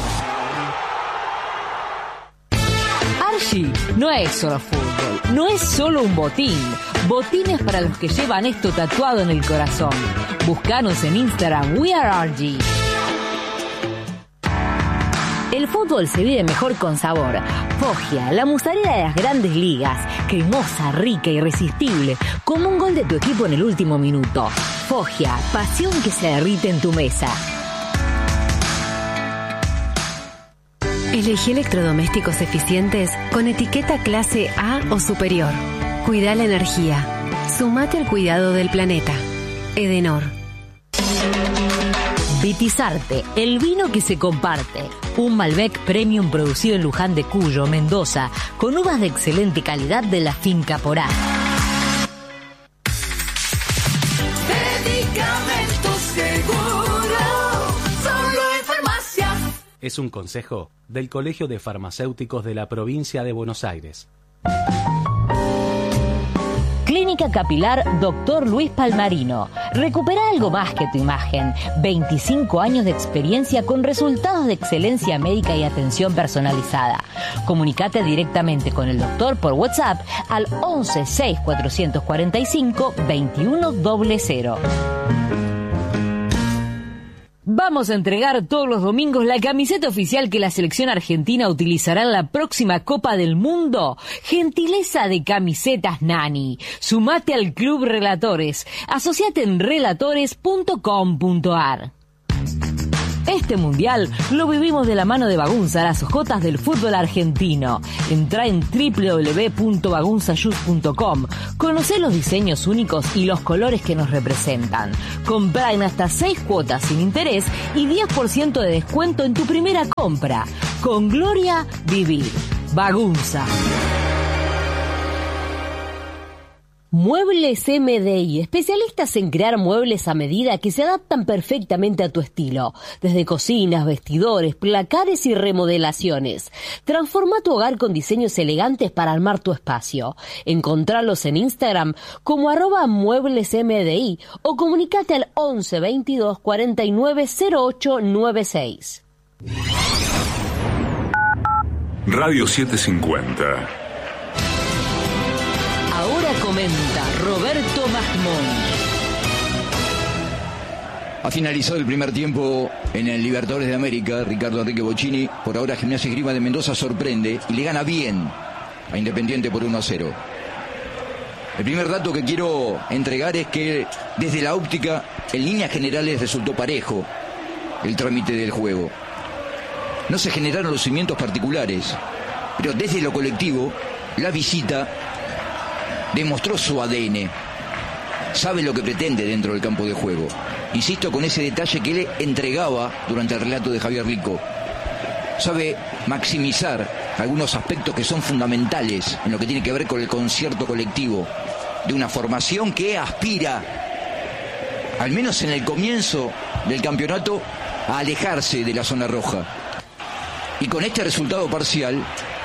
Archie no es solo fútbol, no es solo un botín. Botines para los que llevan esto tatuado en el corazón. Búscanos en Instagram, We Are Archie. El fútbol se vive mejor con sabor. Foggia, la mozzarella de las grandes ligas. Cremosa, rica, irresistible. Como un gol de tu equipo en el último minuto. Foggia, pasión que se derrite en tu mesa. Elegí electrodomésticos eficientes con etiqueta clase A o superior. Cuida la energía. Sumate al cuidado del planeta. Edenor. Vitizarte, el vino que se comparte. Un Malbec Premium producido en Luján de Cuyo, Mendoza, con uvas de excelente calidad de la finca Porá. Medicamentos Seguro, solo en farmacias. Es un consejo del Colegio de Farmacéuticos de la Provincia de Buenos Aires. Clínica Capilar Doctor Luis Palmarino. Recupera algo más que tu imagen. veinticinco años de experiencia con resultados de excelencia médica y atención personalizada. Comunicate directamente con el doctor por WhatsApp al once seis cuatrocientos cuarenta y cinco veintiuno cero cero. Vamos a entregar todos los domingos la camiseta oficial que la selección argentina utilizará en la próxima Copa del Mundo. Gentileza de Camisetas Nani. Sumate al Club Relatores. Asociate en relatores punto com punto ar. Este mundial lo vivimos de la mano de Bagunza, las ojotas del fútbol argentino. Entrá en doble u doble u doble u punto bagunza shoes punto com. Conocé los diseños únicos y los colores que nos representan. Comprá en hasta seis cuotas sin interés y diez por ciento de descuento en tu primera compra. Con gloria, vivir. Bagunza. Muebles M D I, especialistas en crear muebles a medida que se adaptan perfectamente a tu estilo. Desde cocinas, vestidores, placares y remodelaciones. Transforma tu hogar con diseños elegantes para armar tu espacio. Encontralos en Instagram como arroba muebles M D I o comunicate al once veintidós cuarenta y nueve cero ocho noventa y seis. Radio setecientos cincuenta. Ahora comenta Roberto Masmón. Ha finalizado el primer tiempo en el Libertadores de América. Ricardo Enrique Bocchini. Por ahora Gimnasia y Esgrima de Mendoza sorprende y le gana bien a Independiente por uno a cero. El primer dato que quiero entregar es que desde la óptica, en líneas generales, resultó parejo el trámite del juego. No se generaron los cimientos particulares, pero desde lo colectivo, la visita demostró su A D N. Sabe lo que pretende dentro del campo de juego. Insisto con ese detalle que le entregaba durante el relato de Javier Rico. Sabe maximizar algunos aspectos que son fundamentales en lo que tiene que ver con el concierto colectivo de una formación que aspira, al menos en el comienzo del campeonato, a alejarse de la zona roja. Y con este resultado parcial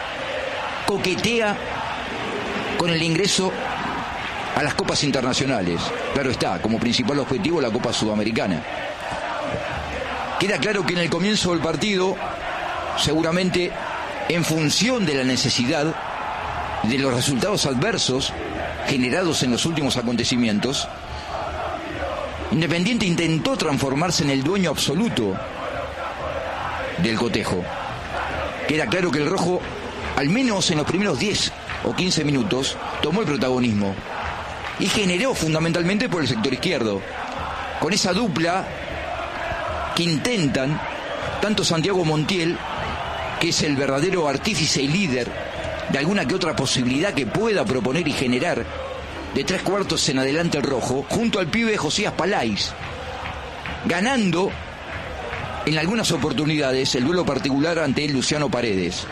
coquetea con el ingreso a las copas internacionales. Claro está, como principal objetivo la Copa Sudamericana. Queda claro que en el comienzo del partido, seguramente en función de la necesidad de los resultados adversos generados en los últimos acontecimientos, Independiente intentó transformarse en el dueño absoluto del cotejo. Queda claro que el rojo, al menos en los primeros diez o quince minutos, tomó el protagonismo y generó fundamentalmente por el sector izquierdo, con esa dupla que intentan tanto Santiago Montiel, que es el verdadero artífice y líder de alguna que otra posibilidad que pueda proponer y generar de tres cuartos en adelante el rojo, junto al pibe Josías Palais, ganando en algunas oportunidades el duelo particular ante el Luciano Paredes,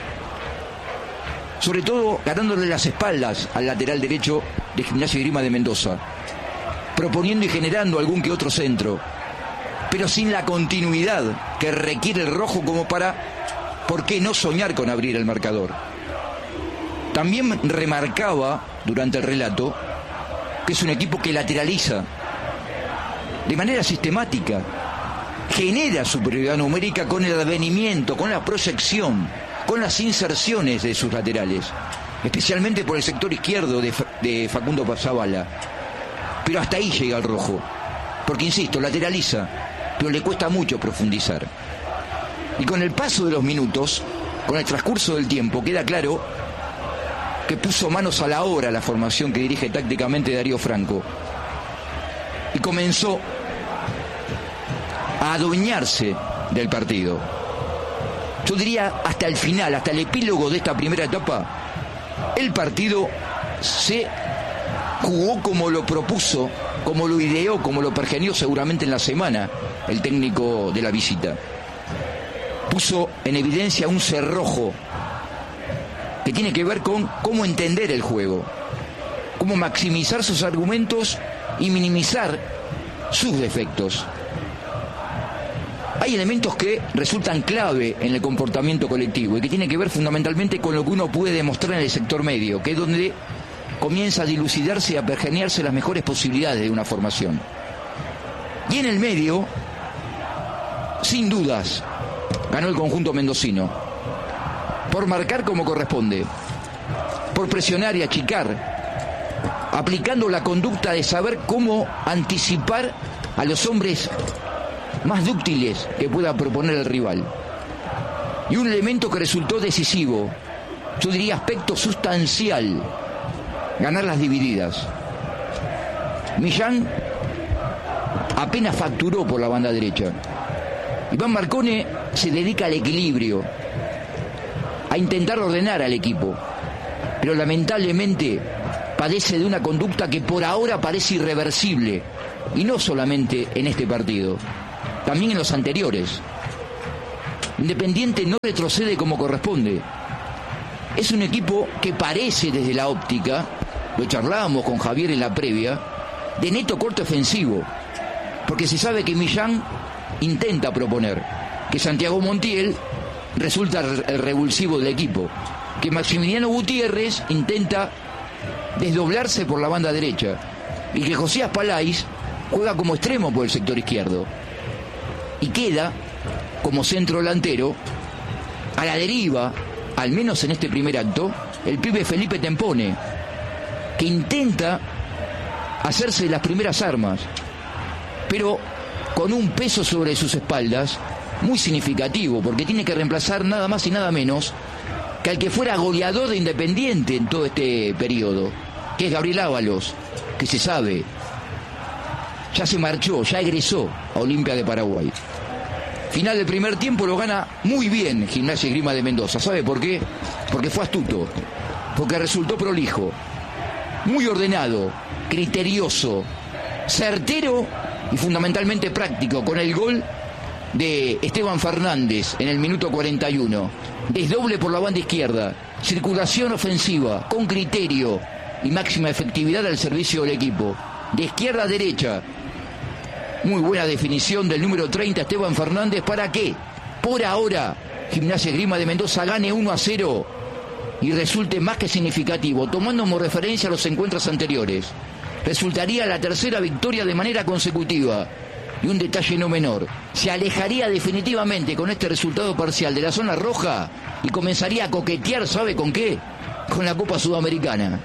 sobre todo ganándole las espaldas al lateral derecho de Gimnasia y Esgrima de Mendoza, proponiendo y generando algún que otro centro, pero sin la continuidad que requiere el rojo como para, ¿por qué no soñar con abrir el marcador? También remarcaba durante el relato que es un equipo que lateraliza de manera sistemática, genera superioridad numérica con el advenimiento, con la proyección, con las inserciones de sus laterales, especialmente por el sector izquierdo de, de Facundo Zavala. Pero hasta ahí llega el rojo, porque insisto, lateraliza, pero le cuesta mucho profundizar. Y con el paso de los minutos, con el transcurso del tiempo, queda claro que puso manos a la obra la formación que dirige tácticamente Darío Franco y comenzó a adueñarse del partido. Yo diría hasta el final, hasta el epílogo de esta primera etapa, el partido se jugó como lo propuso, como lo ideó, como lo pergenió seguramente en la semana el técnico de la visita. Puso en evidencia un cerrojo que tiene que ver con cómo entender el juego, cómo maximizar sus argumentos y minimizar sus defectos. Hay elementos que resultan clave en el comportamiento colectivo y que tienen que ver fundamentalmente con lo que uno puede demostrar en el sector medio, que es donde comienza a dilucidarse y a pergeñarse las mejores posibilidades de una formación. Y en el medio, sin dudas, ganó el conjunto mendocino. Por marcar como corresponde, por presionar y achicar, aplicando la conducta de saber cómo anticipar a los hombres más dúctiles que pueda proponer el rival. Y un elemento que resultó decisivo, yo diría aspecto sustancial, ganar las divididas. Millán apenas facturó por la banda derecha. Iván Marcone se dedica al equilibrio, a intentar ordenar al equipo, pero lamentablemente padece de una conducta que por ahora parece irreversible, y no solamente en este partido, también en los anteriores. Independiente no retrocede como corresponde. Es un equipo que parece desde la óptica, lo charlábamos con Javier en la previa, de neto corte ofensivo, porque se sabe que Millán intenta proponer, que Santiago Montiel resulta el revulsivo del equipo, que Maximiliano Gutiérrez intenta desdoblarse por la banda derecha y que Josías Palais juega como extremo por el sector izquierdo y queda como centro delantero a la deriva, al menos en este primer acto, el pibe Felipe Tempone, que intenta hacerse las primeras armas, pero con un peso sobre sus espaldas muy significativo, porque tiene que reemplazar nada más y nada menos que al que fuera goleador de Independiente en todo este periodo, que es Gabriel Ábalos, que se sabe, ya se marchó, ya egresó a Olimpia de Paraguay. Final del primer tiempo lo gana muy bien Gimnasia y Esgrima de Mendoza. ¿Sabe por qué? Porque fue astuto, porque resultó prolijo, muy ordenado, criterioso, certero y fundamentalmente práctico, con el gol de Esteban Fernández en el minuto cuarenta y uno. Desdoble por la banda izquierda, circulación ofensiva, con criterio y máxima efectividad al servicio del equipo. De izquierda a derecha, muy buena definición del número treinta, Esteban Fernández, para que por ahora Gimnasia y Esgrima de Mendoza gane uno a cero y resulte más que significativo, tomando como referencia los encuentros anteriores. Resultaría la tercera victoria de manera consecutiva. Y un detalle no menor, se alejaría definitivamente con este resultado parcial de la zona roja y comenzaría a coquetear, ¿sabe con qué? Con la Copa Sudamericana.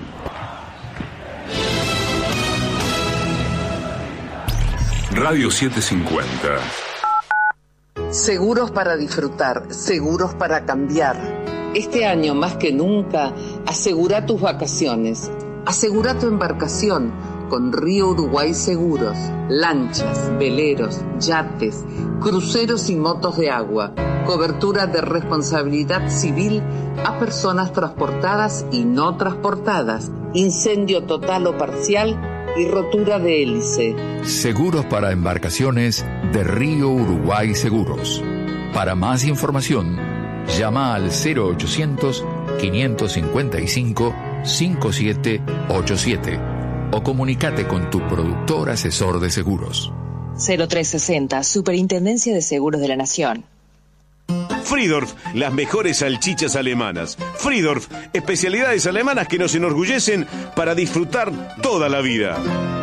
Radio setecientos cincuenta. Seguros para disfrutar, seguros para cambiar. Este año más que nunca, asegura tus vacaciones, asegura tu embarcación con Río Uruguay Seguros. Lanchas, veleros, yates, cruceros y motos de agua. Cobertura de responsabilidad civil a personas transportadas y no transportadas. Incendio total o parcial y rotura de hélice. Seguros para embarcaciones de Río Uruguay Seguros. Para más información, llama al cero ochocientos, quinientos cincuenta y cinco, cincuenta y siete ochenta y siete o comunícate con tu productor asesor de seguros. cero tres sesenta, Superintendencia de Seguros de la Nación. Friedorf, las mejores salchichas alemanas. Friedorf, especialidades alemanas que nos enorgullecen para disfrutar toda la vida.